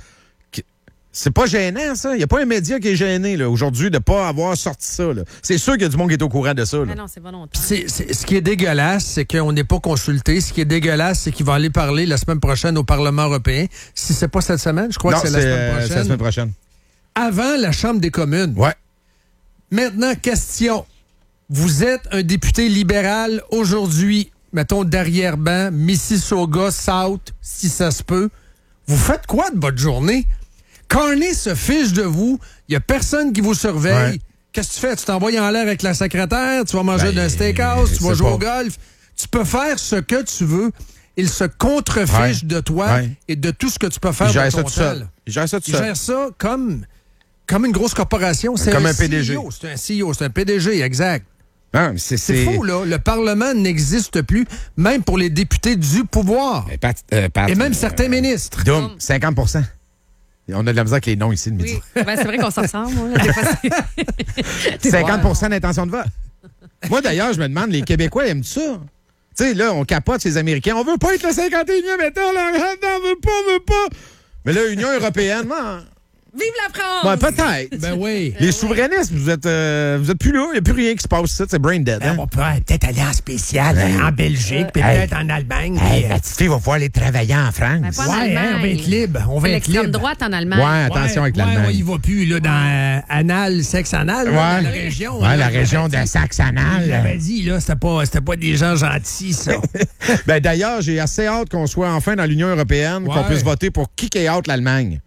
Speaker 1: C'est pas gênant, ça. Il n'y a pas un média qui est gêné là, aujourd'hui de ne pas avoir sorti ça. Là. C'est sûr qu'il y a du monde qui est au courant de ça. Là.
Speaker 3: Mais non, c'est volontaire.
Speaker 4: C'est, c'est, ce qui est dégueulasse, c'est qu'on n'est pas consulté. Ce qui est dégueulasse, c'est qu'il va aller parler la semaine prochaine au Parlement européen. Si c'est pas cette semaine, je crois
Speaker 1: non,
Speaker 4: que c'est,
Speaker 1: c'est
Speaker 4: la semaine prochaine.
Speaker 1: C'est la semaine prochaine.
Speaker 4: Avant la Chambre des communes.
Speaker 1: Ouais.
Speaker 4: Maintenant, question. Vous êtes un député libéral aujourd'hui, mettons d'arrière-ban, Mississauga, South, si ça se peut. Vous faites quoi de votre journée? Carney se fiche de vous. Il n'y a personne qui vous surveille. Ouais. Qu'est-ce que tu fais? Tu t'envoies en l'air avec la secrétaire? Tu vas manger ben, d'un steakhouse? Tu vas jouer pas... au golf? Tu peux faire ce que tu veux. Il se contrefiche ouais. de toi ouais. et de tout ce que tu peux faire dans ton tel.
Speaker 1: Il gère ça tout
Speaker 4: seul. Il gère ça comme, comme une grosse corporation. C'est
Speaker 1: comme
Speaker 4: un,
Speaker 1: un P D G.
Speaker 4: C E O. C'est un C E O. C'est un P D G, exact.
Speaker 1: Non, c'est,
Speaker 4: c'est...
Speaker 1: c'est
Speaker 4: fou, là. Le Parlement n'existe plus, même pour les députés du pouvoir.
Speaker 1: Mais Pat, euh, Pat,
Speaker 4: et même
Speaker 1: euh,
Speaker 4: certains euh, ministres.
Speaker 1: Doom, cinquante pour cent. On a de la misère avec les noms ici le midi.
Speaker 3: Oui. Ben, c'est vrai qu'on s'en ressemble. Hein, des fois, c'est...
Speaker 1: cinquante pour cent d'intention de vote. Moi, d'ailleurs, je me demande, les Québécois aiment ça? Tu sais, là, on capote ces Américains. On veut pas être le cinquante et unième État, là. On veut pas, on veut pas. Mais là, l'Union européenne, man...
Speaker 3: Vive la France!
Speaker 1: Ben, peut-être.
Speaker 4: Ben oui.
Speaker 1: Les souverainistes, vous êtes, euh, vous êtes plus là. Il n'y a plus rien qui se passe ici. C'est brain dead. Hein?
Speaker 5: Ben, on peut peut-être aller en spécial hey. en Belgique, puis hey. peut-être en Allemagne.
Speaker 1: Hey,
Speaker 5: puis,
Speaker 1: la petite fille va pouvoir aller travailler en France.
Speaker 3: Ben, pas en
Speaker 4: ouais, hein, on va être libre. On va
Speaker 3: c'est
Speaker 4: être
Speaker 3: l'extrême
Speaker 4: libre.
Speaker 3: droite en Allemagne.
Speaker 1: Ouais, attention
Speaker 4: ouais,
Speaker 1: avec
Speaker 4: ouais,
Speaker 1: l'Allemagne.
Speaker 4: Ouais, il va plus là, dans euh, anal, sexe anal,
Speaker 1: ouais.
Speaker 4: là, dans la région.
Speaker 1: Ouais,
Speaker 4: là,
Speaker 1: la région de Saxe-Anal.
Speaker 4: Il avait dit, là, c'était pas, c'était pas des gens gentils, ça.
Speaker 1: ben, d'ailleurs, j'ai assez hâte qu'on soit enfin dans l'Union européenne, ouais. qu'on puisse voter pour kicker out l'Allemagne.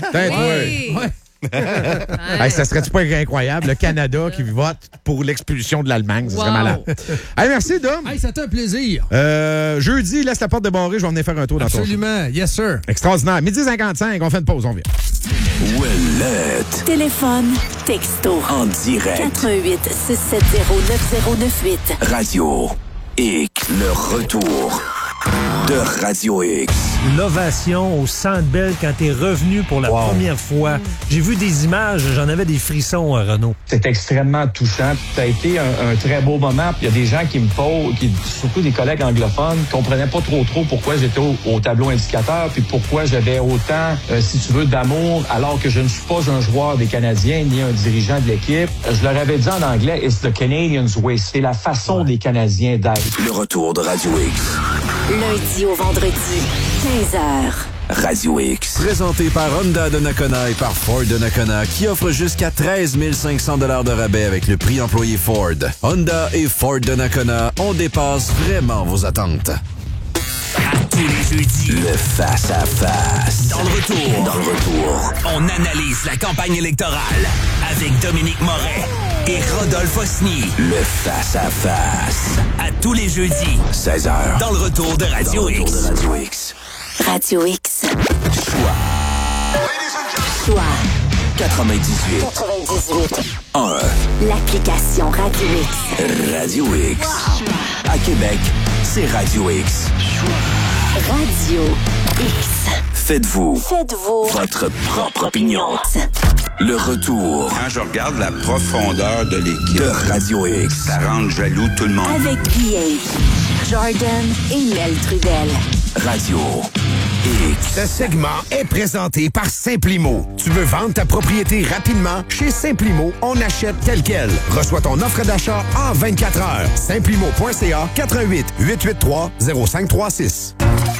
Speaker 3: Oui.
Speaker 1: Ouais. Hey, ça serait-tu pas incroyable? Le Canada qui vote pour l'expulsion de l'Allemagne. Ça serait wow. malade. Hey, merci, Dom.
Speaker 4: Hey, c'était un plaisir.
Speaker 1: Euh, jeudi, laisse la porte débarrée. Je vais venir faire un tour dans ton show.
Speaker 4: Absolument. Yes, sir.
Speaker 1: Extraordinaire. midi cinquante-cinq, on fait une pause. On vient.
Speaker 6: Ouellette. Téléphone, texto. En direct. quatre un huit, six sept zéro, neuf zéro neuf huit. Radio X. Le retour de Radio X.
Speaker 7: L'ovation au Centre Bell quand t'es revenu pour la wow. première fois. J'ai vu des images, j'en avais des frissons, Renaud.
Speaker 8: C'est extrêmement touchant. Ça a été un, un très beau moment. Il y a des gens qui me posent, qui, surtout des collègues anglophones, qui comprenaient pas trop trop pourquoi j'étais au, au tableau indicateur, puis pourquoi j'avais autant, euh, si tu veux, d'amour, alors que je ne suis pas un joueur des Canadiens ni un dirigeant de l'équipe. Je leur avais dit en anglais, it's the Canadians way. C'est la façon ouais. des Canadiens d'être.
Speaker 6: Le retour de Radio X. Lundi au vendredi, quinze heures. Radio X.
Speaker 9: Présenté par Honda de Nakona et par Ford de Nakona, qui offre jusqu'à treize mille cinq cents dollars de rabais avec le prix employé Ford. Honda et Ford de Nakona, on dépasse vraiment vos attentes.
Speaker 6: À tous les jeudis, le face-à-face. Dans le retour. Dans le retour.
Speaker 10: On analyse la campagne électorale avec Dominique Moret et Rodolphe Osny.
Speaker 6: Le face-à-face.
Speaker 10: À tous les jeudis,
Speaker 6: seize heures.
Speaker 10: Dans le retour de Radio X.
Speaker 6: De Radio X. Radio X. Choix. Choix. quatre-vingt-dix-huit. quatre-vingt-dix-huit. un. L'application Radio X. Radio X. Wow. À Québec, c'est Radio X. Radio X. Faites-vous. Faites-vous. Votre propre opinion. Le retour.
Speaker 11: Quand je regarde la profondeur de l'équipe
Speaker 6: de Radio X,
Speaker 11: ça rend jaloux tout le monde.
Speaker 12: Avec P H, Jordan et Mel Trudel.
Speaker 6: Radio X.
Speaker 13: Ce segment est présenté par Simplimo. Tu veux vendre ta propriété rapidement? Chez Simplimo, on achète tel quel. Reçois ton offre d'achat en vingt-quatre heures. Simplimo point c a, quatre un huit, huit huit trois, zéro cinq trois six.